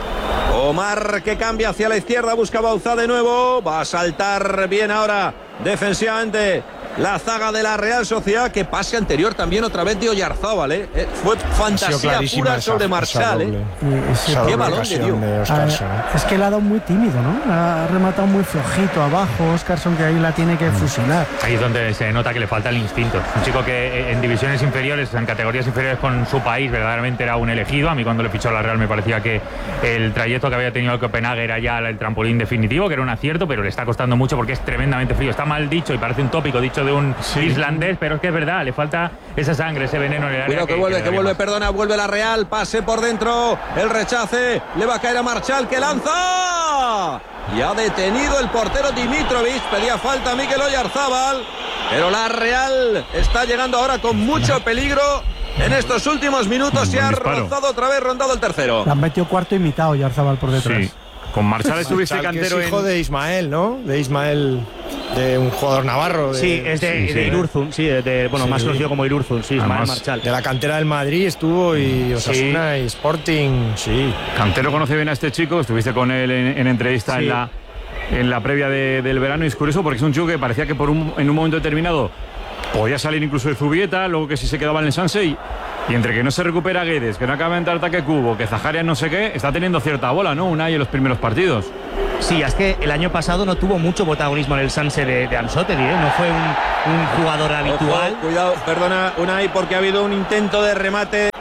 Omar que cambia hacia la izquierda, busca Bauzá de nuevo, va a saltar bien ahora defensivamente la zaga de la Real Sociedad, que pase anterior también otra vez de Oyarzábal, ¿eh? Eh, fue fantasía pura sobre Marchal, ¿eh? Sí, qué balón le dio. De Óscarson, ¿eh? Es que le ha dado muy tímido, ¿no? Ha rematado muy flojito abajo Óscarson, que ahí la tiene que fusilar. Ahí es donde se nota que le falta el instinto. Un chico que en divisiones inferiores, en categorías inferiores con su país, verdaderamente era un elegido. A mí cuando le fichó a la Real me parecía que el trayecto que había tenido el Copenhague era ya el trampolín definitivo, que era un acierto, pero le está costando mucho porque es tremendamente frío. Está mal dicho y parece un tópico dicho de un sí. islandés, pero es que es verdad, le falta esa sangre, ese veneno en el área. Cuidado que, que vuelve, que, que vuelve, más. perdona, vuelve la Real, pase por dentro, el rechace, le va a caer a Marchal, que lanza. Y ha detenido el portero Dimitrovic, pedía falta a Mikel Oyarzábal, pero la Real está llegando ahora con mucho peligro. En estos últimos minutos se ha rozado otra vez, rondado el tercero. Le han metido cuarto imitado Oyarzábal por detrás. Sí. Con Marchal estuviste cantero que es hijo en... de Ismael, ¿no? De Ismael de un jugador navarro. De, sí, es de, sí, de sí, Irurzun, sí, de, de, bueno, sí. más conocido como Irurzun, sí, Ismael Marchal. De la cantera del Madrid estuvo y Osasuna sí. y Sporting, sí. Cantero conoce bien a este chico, estuviste con él en, en entrevista sí. en la en la previa de, del verano, y es curioso porque es un chico que parecía que por un, en un momento determinado podía salir incluso de Zubieta, luego que sí se quedaba en el Sanse y, y entre que no se recupera Guedes, que no acaba de entrar ataque Cubo, que Zaharias no sé qué, está teniendo cierta bola, ¿no? Unai en los primeros partidos. Sí, es que el año pasado no tuvo mucho protagonismo en el Sanse de, de Anzotti, ¿eh? No fue un, un jugador habitual. Ojo, cuidado, perdona Unai, porque ha habido un intento de remate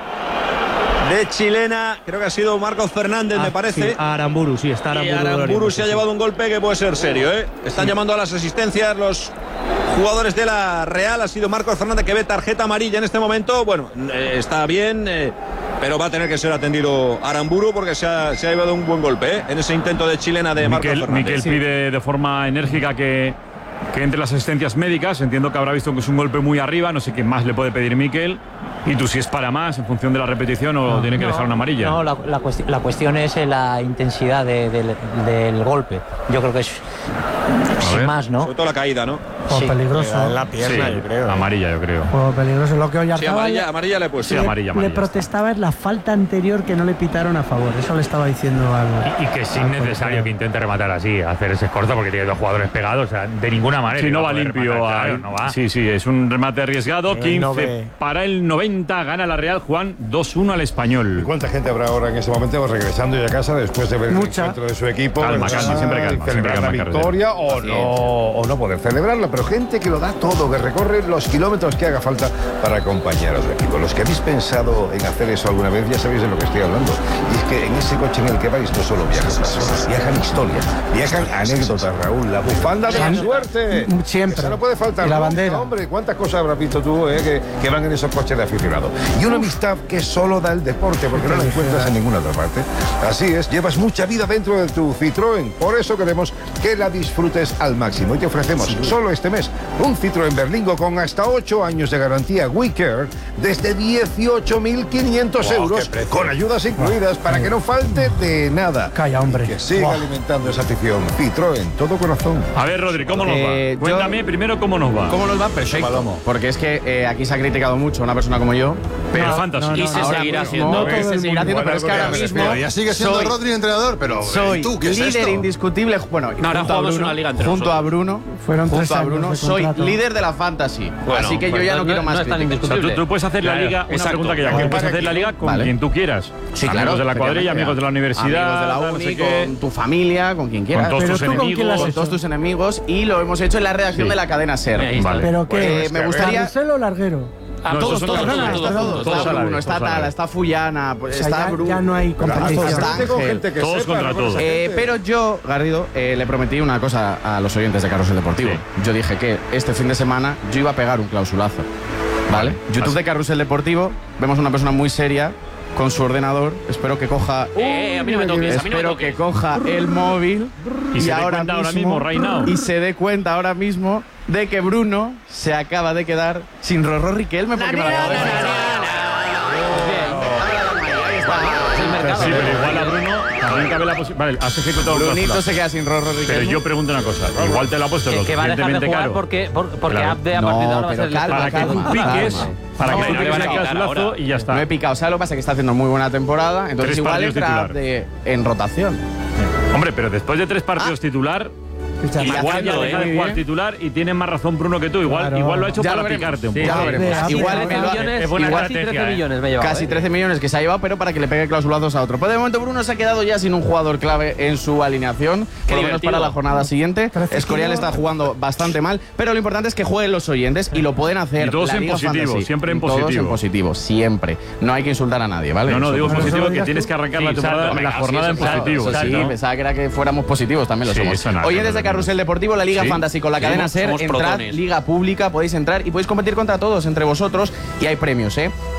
de chilena, creo que ha sido Marcos Fernández, ah, me parece. Sí, Aramburu, sí, está Aramburu. Y Aramburu se ha llevado un golpe que puede ser serio, ¿eh? Están sí. llamando a las asistencias los jugadores de la Real. Ha sido Marcos Fernández que ve tarjeta amarilla en este momento. Bueno, eh, está bien, eh, pero va a tener que ser atendido Aramburu porque se ha, se ha llevado un buen golpe, ¿eh? En ese intento de chilena de Marcos Miquel, Fernández. Miquel sí. pide de forma enérgica que, que entre las asistencias médicas. Entiendo que habrá visto que es un golpe muy arriba. No sé qué más le puede pedir Miquel. Y tú si es para más en función de la repetición o no, tiene que no, dejar una amarilla. No, la, la, cuesti la cuestión es la intensidad de, de, del golpe. Yo creo que es sin más, ¿no? Sobre todo la caída, ¿no? O sí. peligroso. En la pierna, sí, yo creo. Amarilla, yo creo. O peligroso. Lo que hoy sí, amarilla, amarilla le he puesto. Sí, amarilla, amarilla. Le protestaba es la falta anterior que no le pitaron a favor. Eso le estaba diciendo al. Y, y que es innecesario que intente rematar así, hacer ese corto porque tiene dos jugadores pegados. O sea, de ninguna manera. Sí, no va limpio. Rematar, claro, no va. Sí, sí, es un remate arriesgado. Eh, quince no para el noventa. Gana la Real, Juan, dos uno al Español. ¿Y cuánta gente habrá ahora en ese momento regresando ya a casa después de ver Mucha. el encuentro de su equipo? Calma, calma, siempre calma. Celebrar siempre la victoria o no, o no poder celebrarla, pero gente que lo da todo, que recorre los kilómetros que haga falta para acompañar a su equipo. Los que habéis pensado en hacer eso alguna vez ya sabéis de lo que estoy hablando. Y es que en ese coche en el que vais no solo viajan personas, viajan historias, viajan anécdotas, Raúl, la bufanda de la suerte. Siempre. Esa no puede faltar. Y la bandera. No, hombre, ¿cuántas cosas habrás visto tú eh, que, que van en esos coches de aficionado? Y una amistad que solo da el deporte, porque no la encuentras en ninguna otra parte. Así es, llevas mucha vida dentro de tu Citroën, por eso queremos que la disfrutes al máximo. Y te ofrecemos sí. solo este mes un Citroën Berlingo con hasta ocho años de garantía WeCare desde dieciocho mil quinientos wow, euros, con ayudas incluidas wow. para que no falte de nada. Calla, hombre. Y que siga wow. alimentando esa afición. Citroën, todo corazón. A ver, Rodri, ¿cómo nos eh, va? Cuéntame yo, primero cómo nos va. ¿Cómo nos va? Perfecto. Porque es que eh, aquí se ha criticado mucho a una persona como yo. Pero no, fantasy. No, no, y se seguirá haciendo. No, y se seguirá haciendo, pero es que ahora mismo. Pero ya sigue siendo soy, Rodri entrenador, pero. Soy ¿tú, qué es líder esto? indiscutible. Bueno, no, ahora junto, a Bruno, una liga entre junto a Bruno. Fueron junto tres a Bruno, soy líder de la fantasy. Bueno, así que pues yo ya no, no quiero más. No o sea, tú, tú puedes hacer la liga. Una Exacto. pregunta que ya. Puedes hacer la liga con vale. quien tú quieras. Sí, amigos claro, de la cuadrilla, amigos de la universidad. Amigos de la uni, no sé con tu familia, con quien quieras. Con todos tus enemigos. Con todos tus enemigos. Y lo hemos hecho en la redacción sí. de la cadena SER. Vale. Pero que me gustaría. ¿Carrusel o Larguero? Ah, no, todos, todos, todos, todos, todos, todos. Está Bruno, está Tala, está Fullana, o sea, está ya, Bruno. ya no hay competición. Está Ángel. Todos contra todos. Eh, pero yo, Garrido, eh, le prometí una cosa a los oyentes de Carrusel Deportivo. Sí. Yo dije que este fin de semana yo iba a pegar un clausulazo. ¿Vale? YouTube de Carrusel Deportivo, vemos una persona muy seria con su ordenador. Espero que coja. Eh, a mí no me toques, a mí no me espero toques. que coja el móvil y, y se ahora, dé cuenta mismo, ahora mismo, right now. y se dé cuenta ahora mismo de que Bruno se acaba de quedar sin Rorró Riquelme porque me lo acabo de decir. Sí, pero igual a Bruno también cabe la posibilidad. Vale, has ejecutado un Brunito se queda sin Rorró Riquelme. Pero yo pregunto una cosa, igual te lo ha puesto lo suficientemente caro. Porque, porque, porque claro. Abde a partir de ahora va a ser calma, para calma, que tú piques, calma. para no, que tú no, piques no, el calzulazo y ya está. No he picado, ¿sabes lo que pasa? Que está haciendo muy buena temporada, entonces Tres igual entra titular. de, en rotación. Hombre, pero después de tres partidos ah. titular. Igual ya deja de jugar titular y tiene más razón Bruno que tú. Igual, claro. igual lo ha hecho ya para lo picarte un sí, poco. ya lo veremos. Igual trece millones, es buena igual casi trece eh. millones me ha llevado. Casi ¿eh? trece millones que se ha llevado, pero para que le pegue clausulazos a otro. Pero de momento Bruno se ha quedado ya sin un jugador clave en su alineación, por lo menos para la jornada siguiente. Escorial está jugando bastante mal, pero lo importante es que jueguen los oyentes y lo pueden hacer. Y todos la en Liga positivo, Fantasy. siempre en todos positivo. en positivo, siempre. No hay que insultar a nadie, ¿vale? No, no, digo Eso, positivo que tienes que arrancar la temporada, la jornada en positivo. Sí, pensaba que era que fuéramos positivos, también lo somos. Oyentes de Carrusel Deportivo, la Liga Fantasy con la cadena SER, entrad, liga pública, podéis entrar y podéis competir contra todos, entre vosotros, y hay premios, ¿eh?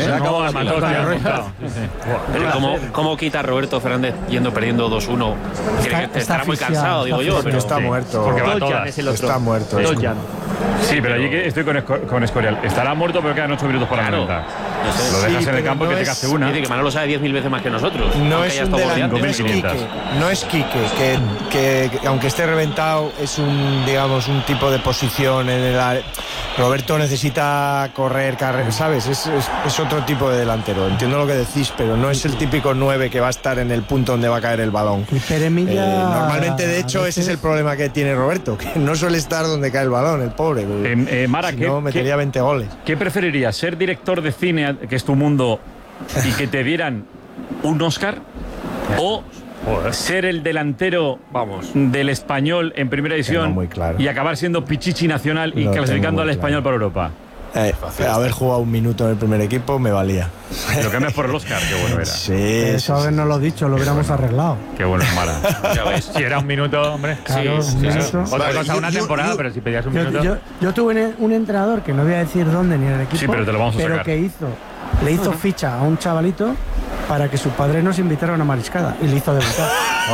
¿eh? Se ha acabado No, la mató, sí, rueda. Pero ¿cómo, ¿cómo quita a Roberto Fernández yendo perdiendo dos uno? Está, está estará muy cansado, digo yo. Pero está sí, muerto. porque va Doljan todas. es el otro. Está muerto. Doljan. Sí, pero allí que estoy con, Esco- con Escorial. Estará muerto, pero quedan ocho minutos para Claro. noventa. No sé. Lo dejas Sí, en el pero campo no que te es- case una. Dice que Manolo sabe diez mil veces más que nosotros. No aunque es haya un estado delantero, goleando. Quique, no es Quique, que, que, que aunque esté reventado es un, digamos, un tipo de posición en el área. Roberto necesita correr, carrer, ¿sabes? Es, es, es otro tipo de delantero. Entiendo lo que decís, pero no es el típico nueve que va a estar en el punto donde va a caer el balón. Eh, normalmente, de hecho, ese es el problema que tiene Roberto, que no suele estar donde cae el balón, el pobre. Eh, eh, Mara, si ¿qué, no, metería qué, veinte goles. ¿Qué preferirías? ¿Ser director de cine, que es tu mundo, y que te dieran un Oscar? ¿O ser el delantero Vamos. del Español en primera división claro. y acabar siendo Pichichi nacional y Lo clasificando al claro. Español para Europa? Eh, haber jugado un minuto en el primer equipo me valía. Lo que me es por el Oscar, qué bueno era. Sí, eso habernos lo dicho, lo hubiéramos arreglado. Qué bueno es Mara. Ya ves, si era un minuto, hombre. Claro, sí, un sí, minuto. Otra Vale, cosa, yo, una yo, temporada, yo, pero si pedías un yo, minuto. Yo, yo tuve un entrenador que no voy a decir dónde ni en el equipo. Sí, pero te lo vamos a pero sacar. que hizo, le hizo ficha a un chavalito para que sus padres nos invitaran a una mariscada y le hizo debutar.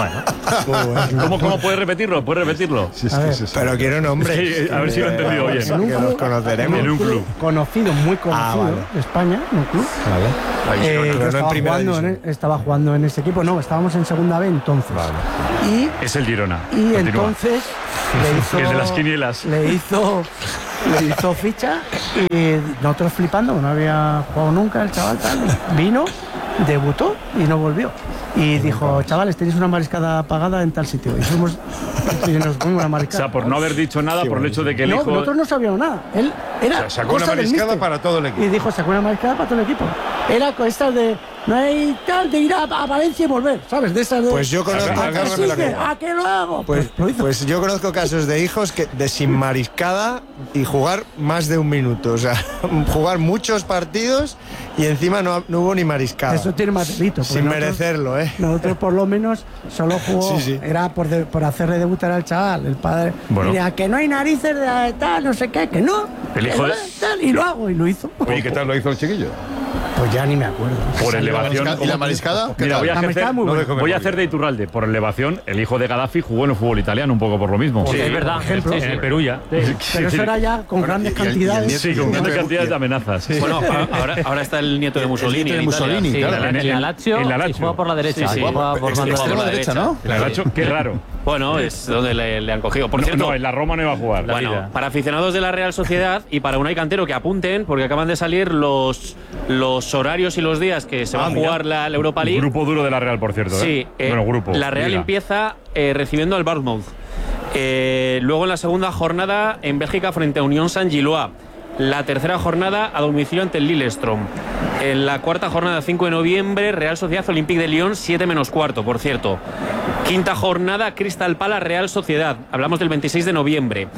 Bueno. ¿Cómo, ¿Cómo puedes repetirlo? ¿Puedes repetirlo? Sí, sí, sí, sí. Pero quiero nombres. Sí, a ver si lo he entendido bien. En un que club, los conoceremos. En un club conocido, muy conocido, Ah, vale. de España, un club. Vale. Eh, Ahí, yo pero no estaba, en primera jugando en, división. estaba jugando en ese equipo. No, estábamos en segunda B entonces. Vale. Y, Es el Girona. y Continúa. entonces le hizo, El de las quinielas. Le hizo, le hizo ficha y nosotros flipando, no había jugado nunca el chaval tal. Vino, debutó y no volvió. Y dijo, chavales, tenéis una mariscada pagada en tal sitio. Y fuimos y nos fuimos a la mariscada. O sea, por no haber dicho nada, por el hecho de que el No, hijo... nosotros no sabíamos nada. Él era O sea, sacó cosa una del mariscada míster. para todo el equipo. Y dijo, sacó una mariscada para todo el equipo. Era con estas de, no hay tal, de ir a, a Valencia y volver, ¿sabes? De esas de... Pues yo conozco- ¿A qué agárrame la sirve? copa. ¿A qué lo hago? Pues, lo hizo. pues yo conozco casos de hijos que de sin mariscada y jugar más de un minuto. O sea, jugar muchos partidos y encima no, no hubo ni mariscada. Eso tiene más delito. porque Sin nosotros- merecerlo, ¿eh? Nosotros por lo menos solo jugó, Sí, sí. era por, de- por hacerle debutar al chaval. El padre Bueno. diría que no hay narices de tal, no sé qué, que no. El hijo que de- no, tal, y lo hago, y lo hizo. Oye, ¿qué tal lo hizo el chiquillo? Pues ya ni me acuerdo. Por elevación. ¿Y la mariscada? ¿Qué Mira, tal? voy a La mariscada ejercer, muy buena. No dejo voy a memoria. hacer de Iturralde. Por elevación, el hijo de Gaddafi jugó en el fútbol italiano un poco por lo mismo. Sí, es verdad. ejemplo. Sí, En sí. el Perú ya. Pero eso era ya con grandes y el- y el cantidades. nieto- Sí, con grandes cantidades de amenazas. Sí. Bueno, a- ahora, ahora está el nieto de Mussolini. nieto de en Italia. Mussolini, Sí, claro. en, en la Lazio, en la y Lazio. juega por la derecha. Sí, sí. Juega por Ex- banda extrema derecha. derecha, ¿no? El Nacho, qué raro. Bueno, es donde le, le han cogido. Por No, cierto, no, en la Roma no iba a jugar. bueno, para aficionados de la Real Sociedad y para Unai Cantero que apunten, porque acaban de salir los, los horarios y los días que se va Ah, a mira. jugar la, la Europa League. Grupo duro de la Real, por cierto. Sí, ¿eh? eh, Bueno, grupo. la Real Liga. empieza eh, recibiendo al Bournemouth. Eh, luego en la segunda jornada en Bélgica frente a Unión Saint-Gilloise. La tercera jornada a domicilio ante el Lillestrøm. En la cuarta jornada, cinco de noviembre, Real Sociedad Olympique de Lyon, siete menos cuarto, por cierto. Quinta jornada, Crystal Palace Real Sociedad. Hablamos del veintiséis de noviembre.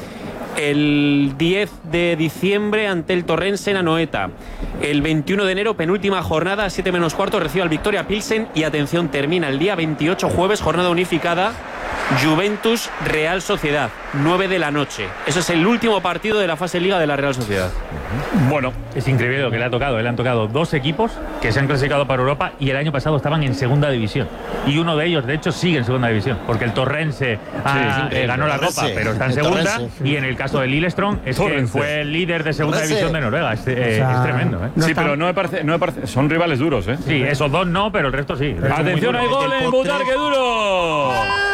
El diez de diciembre ante el Torrense en Anoeta. El veintiuno de enero, penúltima jornada, siete menos cuarto, recibe al Victoria Pilsen. Y atención, termina el día veintiocho, jueves, jornada unificada. Juventus Real Sociedad, nueve de la noche. Eso es el último partido de la fase Liga de la Real Sociedad. Bueno, Es increíble lo que le ha tocado. Le han tocado dos equipos que se han clasificado para Europa y el año pasado estaban en segunda división. Y uno de ellos, de hecho, sigue en segunda división. Porque el Torrense ah, Sí, eh, ganó la Torrense, Copa, pero está en el segunda. Torrense. Y en el caso del Lillestrøm, es que Torrense. fue el líder de segunda Torrense. división de Noruega. Es, eh, O sea, es tremendo, ¿eh? No sí, está- pero no me, parece, no me parece. Son rivales duros, ¿eh? Sí, esos dos no, pero el resto sí. El resto Atención, muy hay duro. gol en Butarque Duro.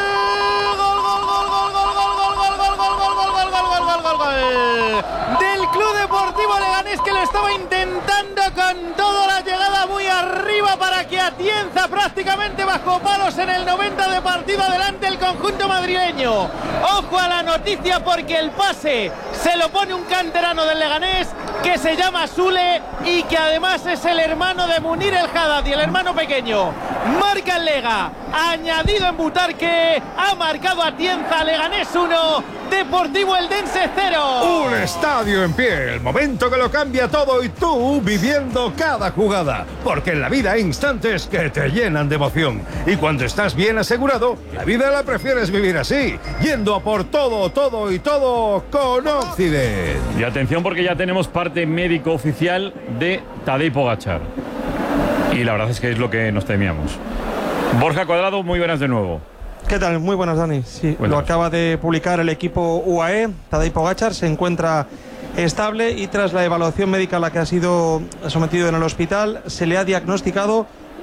Del Club Deportivo Leganés, que lo estaba intentando con toda la llegada muy arriba para que Atienza prácticamente bajo palos en el noventa de partido adelante el conjunto madrileño. Ojo a la noticia porque el pase se lo pone un canterano del Leganés que se llama Sule y que además es el hermano de Munir El Haddad y el hermano pequeño. Marca el Lega, añadido en Butarque, ha marcado Atienza, Leganés uno, Deportivo Eldense cero. Un estadio en pie, el momento que lo cambia todo y tú viviendo cada jugada. Porque en la vida hay instantes que te llenan de emoción. Y cuando estás bien asegurado, la vida la prefieres vivir así, yendo a por todo, todo y todo con Occident. Y atención porque ya tenemos parte médico oficial de Tadej Pogačar. Y la verdad es que es lo que nos temíamos. Borja Cuadrado, muy buenas de nuevo. ¿Qué tal? Muy buenas, Dani. Sí, Buenas. lo acaba de publicar el equipo U A E. Tadej Pogačar se encuentra estable y tras la evaluación médica a la que ha sido sometido en el hospital, se le ha diagnosticado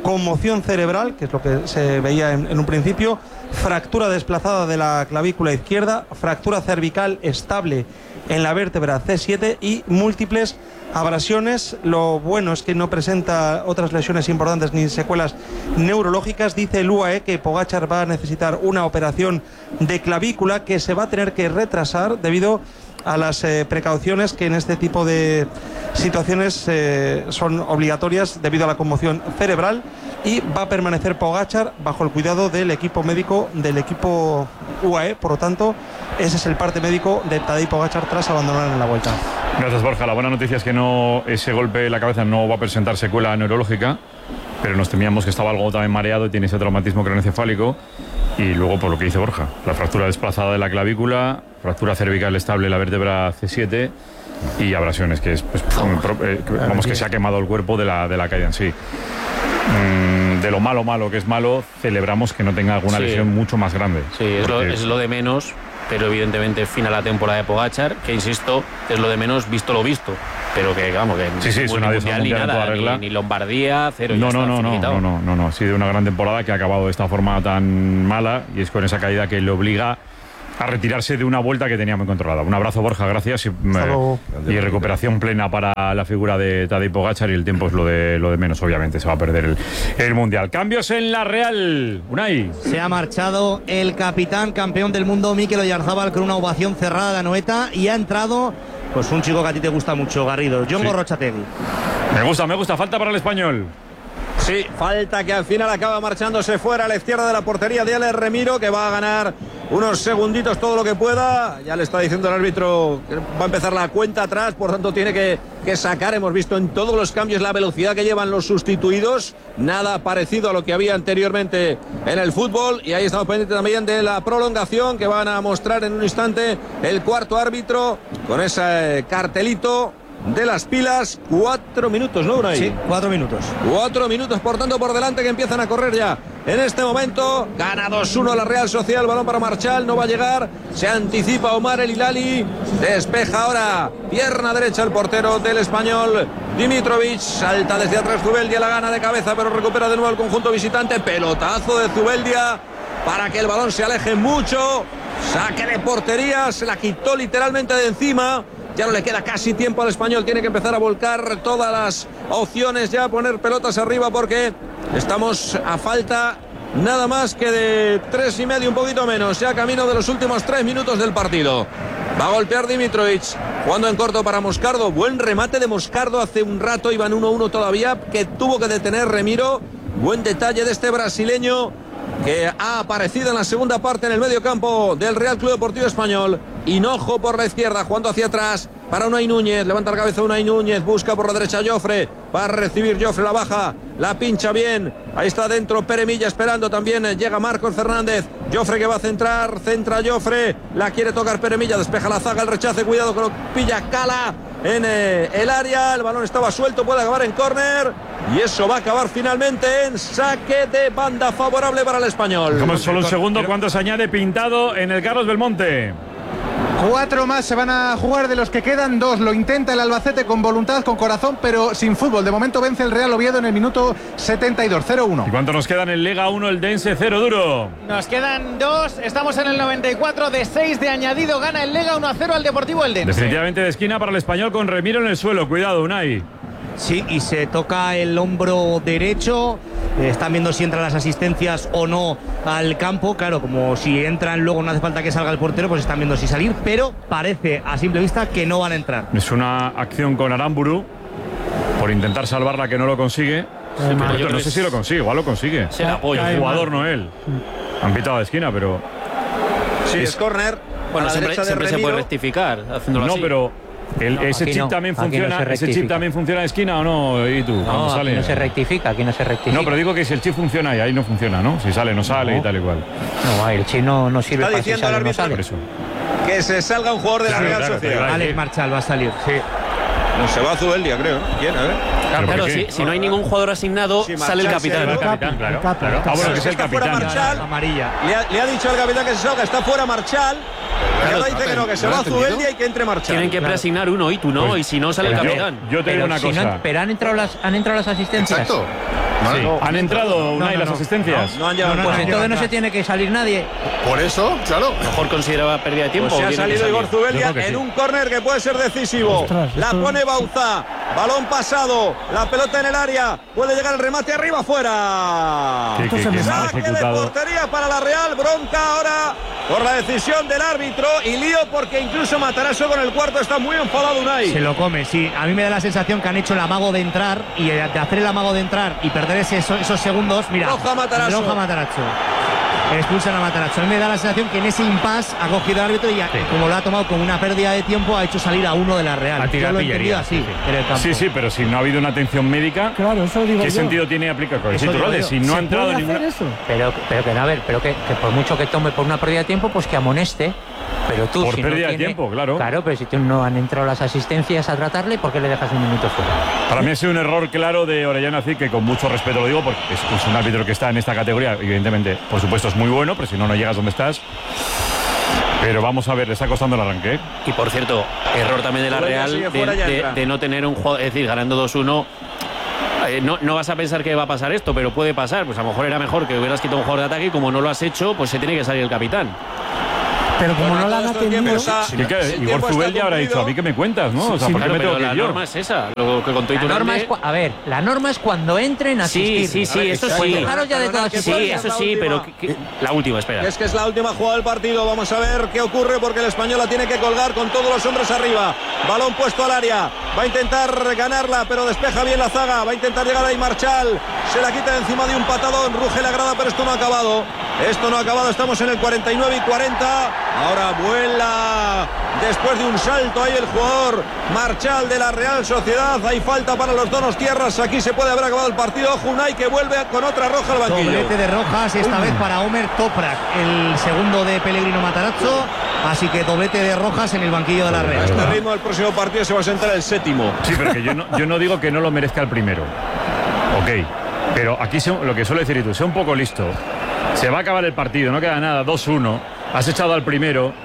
conmoción cerebral, que es lo que se veía en, en un principio, fractura desplazada de la clavícula izquierda, fractura cervical estable en la vértebra C siete y múltiples abrasiones. Lo bueno es que no presenta otras lesiones importantes ni secuelas neurológicas. Dice el U A E que Pogačar va a necesitar una operación de clavícula que se va a tener que retrasar debido a las eh, precauciones que en este tipo de situaciones eh, son obligatorias debido a la conmoción cerebral, y va a permanecer Pogačar bajo el cuidado del equipo médico del equipo U A E. Por lo tanto, ese es el parte médico de Tadej Pogačar tras abandonar en la Vuelta. Gracias, Borja. La buena noticia es que no, ese golpe en la cabeza no va a presentar secuela neurológica, pero nos temíamos que estaba algo también mareado y tiene ese traumatismo craneoencefálico. Y luego, por lo que dice Borja, la fractura desplazada de la clavícula, fractura cervical estable en la vértebra C siete y abrasiones, que es, pues, eh, vamos, que se ha quemado el cuerpo de la, de la caída en sí. Mm, de lo malo, malo que es malo, celebramos que no tenga alguna sí. lesión mucho más grande. Sí, es, porque... lo, es lo de menos, pero evidentemente fin a la temporada de Pogačar, que insisto, es lo de menos visto lo visto. Pero que, vamos, que sí, sí, es una mundial, mundial ni nada, regla. Ni, ni Lombardía, cero. No, ya no, está, no, no, no, no, no, no, ha sido una gran temporada que ha acabado de esta forma tan mala, y es con esa caída que le obliga a retirarse de una vuelta que tenía muy controlada. Un abrazo, Borja, gracias, y, eh, y recuperación plena para la figura de Tadej Pogačar, y el tiempo es lo de lo de menos, obviamente, se va a perder el, el Mundial. Cambios en la Real, Unai. Se ha marchado el capitán campeón del mundo Mikel Oyarzabal con una ovación cerrada de Anoeta, y ha entrado pues un chico que a ti te gusta mucho, Garrido, Jon Gorrotxategi. Me gusta, me gusta, falta para el español. Sí, falta, que al final acaba marchándose fuera a la izquierda de la portería de Alex Remiro, que va a ganar unos segunditos todo lo que pueda. Ya le está diciendo el árbitro que va a empezar la cuenta atrás, por tanto tiene que, que sacar. Hemos visto en todos los cambios la velocidad que llevan los sustituidos, nada parecido a lo que había anteriormente en el fútbol. Y ahí estamos pendientes también de la prolongación que van a mostrar en un instante el cuarto árbitro con ese cartelito de las pilas. Cuatro minutos, ¿no, Unai? Sí, cuatro minutos. Cuatro minutos, por tanto, por delante, que empiezan a correr ya. En este momento, gana dos uno la Real Sociedad, el balón para Marchal, no va a llegar, se anticipa Omar El Hilali, despeja ahora, pierna derecha el portero del español, Dimitrovic, salta desde atrás Zubeldia, la gana de cabeza, pero recupera de nuevo el conjunto visitante, pelotazo de Zubeldia, para que el balón se aleje mucho, saque de portería, se la quitó literalmente de encima. Ya no le queda casi tiempo al español, tiene que empezar a volcar todas las opciones, ya a poner pelotas arriba, porque estamos a falta nada más que de tres y medio, un poquito menos, ya camino de los últimos tres minutos del partido. Va a golpear Dimitrovic, jugando en corto para Moscardo, buen remate de Moscardo, hace un rato iban uno uno todavía, que tuvo que detener Remiro, buen detalle de este brasileño, que ha aparecido en la segunda parte en el medio campo del Real Club Deportivo Español. Hinojo por la izquierda, jugando hacia atrás para Unai Núñez, levanta la cabeza Unai Núñez, busca por la derecha Jofre, va a recibir Jofre, la baja, la pincha bien, ahí está dentro Pere Milla esperando también, llega Marcos Fernández, Jofre que va a centrar, centra Jofre, la quiere tocar Pere Milla, despeja la zaga, el rechace, cuidado que lo pilla Cala en eh, el área, el balón estaba suelto, puede acabar en córner, y eso va a acabar finalmente en saque de banda favorable para el español. Como solo un segundo, ¿cuánto se añade Pintado en el Carlos Belmonte? Cuatro más se van a jugar, de los que quedan dos. Lo intenta el Albacete con voluntad, con corazón, pero sin fútbol. De momento vence el Real Oviedo en el minuto setenta y dos, cero uno. ¿Y cuánto nos quedan en Liga uno el Dense cero duro? Nos quedan dos, estamos en el noventa y cuatro, de seis de añadido, gana el Lega uno a cero al Deportivo Eldense. Definitivamente de esquina para el español con Remiro en el suelo, cuidado, Unai. Sí, y se toca el hombro derecho. Están viendo si entran las asistencias o no al campo. Claro, como si entran luego no hace falta que salga el portero, pues están viendo si salir, pero parece a simple vista que no van a entrar. Es una acción con Aramburu por intentar salvarla, que no lo consigue. Sí, no, no sé si lo consigue, igual lo consigue. Se la apoya. El jugador no él. Han pitado de esquina, pero... Sí, es córner. Bueno, a la siempre, derecha de siempre se puede Remiro. rectificar haciéndolo No, así. pero... El, No, ese chip no, también aquí funciona, no se ese chip rectifica. también funciona en esquina o no, y tú, cuando No, sale. aquí no se rectifica, aquí no se rectifica. No, pero digo que si el chip funciona ahí, ahí no funciona, ¿no? Si sale, no sale No. y tal y cual. No, el chip no, no sirve Está para si diciendo sale el o no árbitro sale. Por eso. Que se salga un jugador de Claro, la Real claro, Sociedad. claro. Alex Marchal va a salir. Sí. No, se va a Zubeldia, creo. ¿Quién? A ver. Claro, ¿Pero claro, por si, qué? si no hay ningún jugador asignado, Si sale el Marchal capitán. se El va. capitán, claro. el capi, claro. el Ah, bueno, que es el Está fuera capitán. Marchal. Amarilla. Le ha, le ha dicho al capitán que se salga, está fuera Marchal. Y ahora dice que no, que se ¿no va lo a he entendido? Zubeldia y que entre Marchal. Tienen que preasignar uno y tú no, Pues, y si no sale el Yo- capitán. Yo te digo Pero, una si no- cosa. pero han entrado las, han entrado las asistencias. Exacto. Sí. No. ¿Han entrado No, Unai no, las no. asistencias? No, no han llevado Pues entonces no se tiene que salir nadie. Por eso, claro. Mejor consideraba pérdida de tiempo. Pues se ha ¿o tiene que salido salir? Igor Zubeldia Yo creo que en sí. un córner que puede ser decisivo. Ostras, la esto- pone Bauza. Balón pasado. La pelota en el área. Puede llegar el remate arriba afuera. Sí, que- que mal Saque de ejecutado. portería para la Real. Bronca ahora por la decisión del árbitro. Y lío porque incluso Matarazzo con el cuarto está muy enfadado Unai. Se lo come, sí. A mí me da la sensación que han hecho el amago de entrar y de hacer el amago de entrar y perder ese- esos, esos segundos. Mira, Roja Matarazzo. roja Matarazzo. Expulsan a Matarazzo. A mí me da la sensación que en ese impasse ha cogido el árbitro y ya, como lo ha tomado como una pérdida de tiempo, ha hecho salir a uno de la Real. A Yo tirar lo he entendido pillería, así sí, sí. en el campo. Sí, sí, pero si no ha habido una atención médica, Claro, eso digo ¿qué yo. sentido tiene aplicar con el Eso digo Iturralde? yo. Si no ¿Se ha entrado puede ninguna. hacer eso? Pero, pero que no, a ver, pero que, que por mucho que tome por una pérdida de tiempo, pues que amoneste. Pero tú, Por si no pérdida de tiene- tiempo, claro. Claro, pero si tú no han entrado las asistencias a tratarle, ¿por qué le dejas un minuto fuera? Para mí ha sido un error claro de Orellana Cid, que con mucho respeto lo digo, porque es, es un árbitro que está en esta categoría, evidentemente, por supuesto, es muy bueno, pero si no, no llegas donde estás. Pero vamos a ver, le está costando el arranque. ¿eh? Y por cierto, error también de la Zubeldia Real sigue de, fuera, ya de- entra. de no tener un jugador, es decir, ganando dos uno. eh, no, no vas a pensar que va a pasar esto, pero puede pasar. Pues a lo mejor era mejor que hubieras quitado un jugador de ataque y como no lo has hecho, pues se tiene que salir el capitán. Pero como no la han atendido. Sí, que Igor Zubeldia habrá dicho, ¿a mí qué me cuentas? ¿no? O sea, Sí, ¿por qué claro, me tengo pero que La ir yo? norma es esa, lo que contó La norma Iturralde. es, cua- a ver, la norma es cuando entren a Sí, asistir. sí, sí, eso Pues sí. dejaros ya de todas Que Sí, puede ser eso la sí, última. pero que- que- la última, espera. Es que es la última jugada del partido. Vamos a ver qué ocurre porque el español la tiene que colgar con todos los hombres arriba. Balón puesto al área. Va a intentar ganarla, pero despeja bien la zaga. Va a intentar llegar ahí Marchal. Se la quita de encima de un patadón. Ruge la grada, pero esto no ha acabado. Esto no ha acabado. Estamos en el cuarenta y nueve y cuarenta. Ahora vuela después de un salto ahí el jugador Marchal de la Real Sociedad. Hay falta para los donostiarras. Aquí se puede haber acabado el partido. Unai que vuelve con otra roja al banquillo. Doblete de rojas, esta vez para Omer Toprak, el segundo de Pellegrino Matarazzo. Así que doblete de rojas en el banquillo de la A Real. este ritmo del próximo partido se va a sentar el séptimo. Sí, pero que yo no, yo no digo que no lo merezca el primero. Ok. Pero aquí se- lo que suele decir tú, sea un poco listo. Se va a acabar el partido, no queda nada, dos uno. Has echado al primero.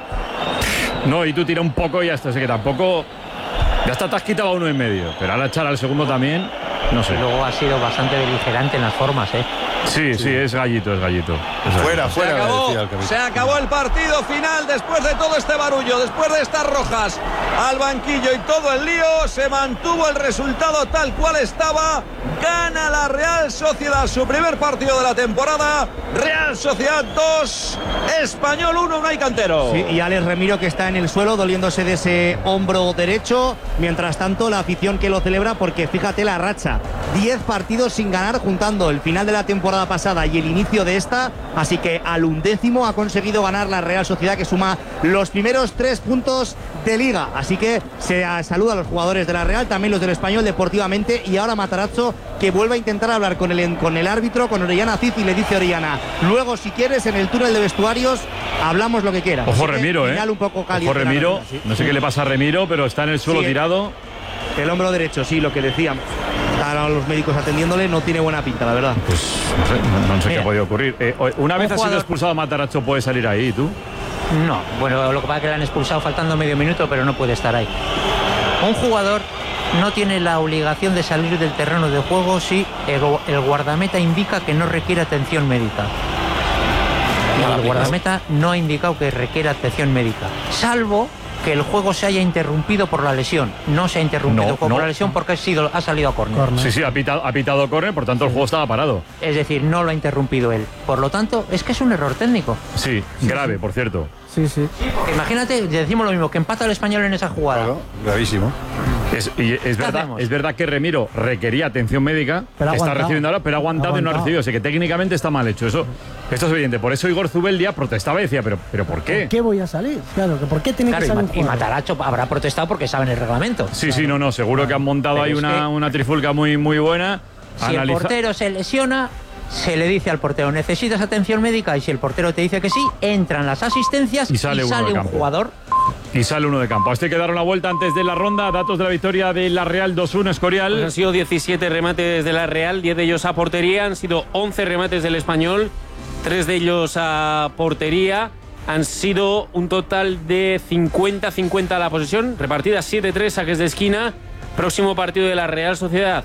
No, y tú tira un poco y ya está. Así que tampoco. Ya está, te has quitado a uno en medio. Pero ahora echar al segundo también, no sé. Luego ha sido bastante beligerante en las formas, ¿eh? Sí, sí, es gallito, es gallito. Es Fuera, gallito. Se fuera, acabó, decía el capitán. se acabó el partido final después de todo este barullo, después de estas rojas al banquillo y todo el lío. Se mantuvo el resultado tal cual estaba. Gana la Real Sociedad su primer partido de la temporada. Real Sociedad dos, Español uno, Unai Cantero. Sí, y Alex Remiro que está en el suelo doliéndose de ese hombro derecho. Mientras tanto, la afición que lo celebra porque fíjate la racha. diez partidos sin ganar juntando el final de la temporada pasada y el inicio de esta. Así que al undécimo ha conseguido ganar la Real Sociedad que suma los primeros tres puntos de Liga. Así que se saluda a los jugadores de la Real, también los del Español deportivamente. Y ahora Matarazzo que vuelve a intentar hablar con el, con el árbitro, con Orellana Cid, y le dice a Orellana, luego si quieres en el túnel de vestuarios hablamos lo que quieras. Ojo Así que Remiro, ¿eh? final un poco Ojo caliente la Remiro. cosa, sí. No sé qué le pasa a Remiro, pero está en el suelo Sí, eh. tirado. El hombro derecho, sí, lo que decíamos. Están a los médicos atendiéndole, no tiene buena pinta, la verdad. Pues no sé, no, no sé qué Mira. ha podido ocurrir. Eh, una Un vez ha sido jugador- expulsado Matarazzo, puede salir ahí, ¿tú? No, bueno, lo que pasa es que le han expulsado faltando medio minuto, pero no puede estar ahí. Un jugador no tiene la obligación de salir del terreno de juego si el, el guardameta indica que no requiere atención médica. Y el guardameta no ha indicado que requiere atención médica, salvo que el juego se haya interrumpido por la lesión. No se ha interrumpido No, el juego no. por la lesión porque ha, sido, ha salido a córner. Sí, sí, ha pitado, ha pitado córner, por tanto el juego estaba parado. Es decir, no lo ha interrumpido él. Por lo tanto, es que es un error técnico. Sí, grave, por cierto. Sí, sí. Porque imagínate, decimos lo mismo, que empata el Español en esa jugada. Claro, gravísimo. Es, y es, verdad, hacemos? es verdad que Remiro requería atención médica, Pero ha está aguantado. recibiendo ahora, pero ha aguantado, Ha y no ha aguantado. recibido. Así que técnicamente está mal hecho. Eso, esto es evidente. Por eso Igor Zubeldia protestaba y decía, ¿pero, pero por qué? ¿Por qué voy a salir? Claro, que ¿por qué tiene Claro, que y, salir Ma- un y jugador? Mataracho habrá protestado porque saben el reglamento. Sí, sí, no, no. Seguro que han montado Pero ahí es una, que- una trifulca muy, muy buena. Si el Analiza- portero se lesiona, se le dice al portero, necesitas atención médica, y si el portero te dice que sí, entran las asistencias Y sale uno de un campo. jugador. Y sale uno de campo. A este que dar una vuelta antes de la ronda. Datos de la victoria de la Real dos uno, Escorial. Pues han sido diecisiete remates de la Real, diez de ellos a portería. Han sido once remates del Español, tres de ellos a portería. Han sido un total de cincuenta cincuenta a la posesión, repartidas siete tres, saques de esquina. Próximo partido de la Real Sociedad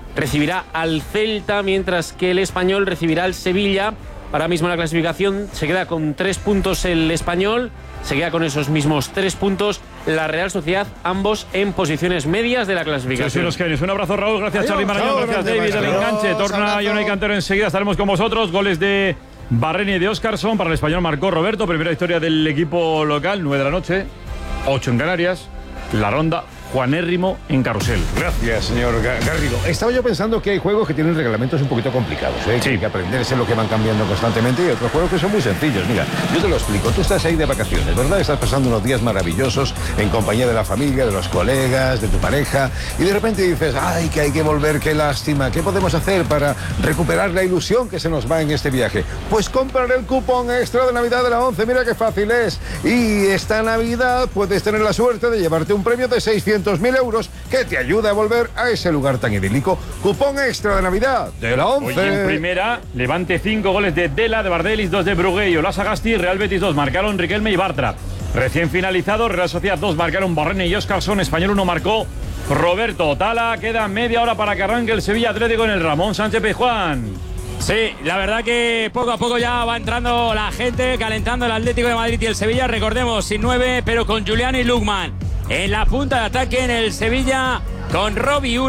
recibirá al Celta, mientras que el Español recibirá al Sevilla. Ahora mismo en la clasificación se queda con tres puntos el Español, se queda con esos mismos tres puntos la Real Sociedad, ambos en posiciones medias de la clasificación. Sí, sí, los genios. Un abrazo, Raúl. Gracias, Charly Marañón. Gracias, David, del enganche. Torna Jonay Cantero enseguida. Estaremos con vosotros. Goles de Barreni y de Óscarson. Para el Español marcó Roberto. Primera victoria del equipo local. nueve de la noche. ocho en Canarias. La ronda. Juanérrimo en Carrusel. Gracias, señor Garrido. Estaba yo pensando que hay juegos que tienen reglamentos un poquito complicados, ¿eh? Sí. Que hay que aprenderse lo que van cambiando constantemente, y otros juegos que son muy sencillos. Mira, yo te lo explico. Tú estás ahí de vacaciones, ¿verdad? Estás pasando unos días maravillosos en compañía de la familia, de los colegas, de tu pareja, y de repente dices, ay, que hay que volver, qué lástima. ¿Qué podemos hacer para recuperar la ilusión que se nos va en este viaje? Pues comprar el cupón extra de Navidad de la ONCE. Mira qué fácil es. Y esta Navidad puedes tener la suerte de llevarte un premio de seiscientos mil euros que te ayuda a volver a ese lugar tan idílico. Cupón extra de Navidad de la ONCE. Hoy en primera, Levante cinco goles de Dela, de Bardelis, dos de Brugué y Olasagasti. Real Betis dos, marcaron Riquelme y Bartra. Recién finalizado, Real Sociedad dos, marcaron Barreni y Óscarson. Español uno, marcó Roberto Tala. Queda media hora para que arranque el Sevilla Atlético en el Ramón Sánchez Pizjuán. Sí, la verdad que poco a poco ya va entrando la gente, calentando el Atlético de Madrid y el Sevilla. Recordemos, sin nueve, pero con Julián y Lukman en la punta de ataque en el Sevilla, con Robbie Uri.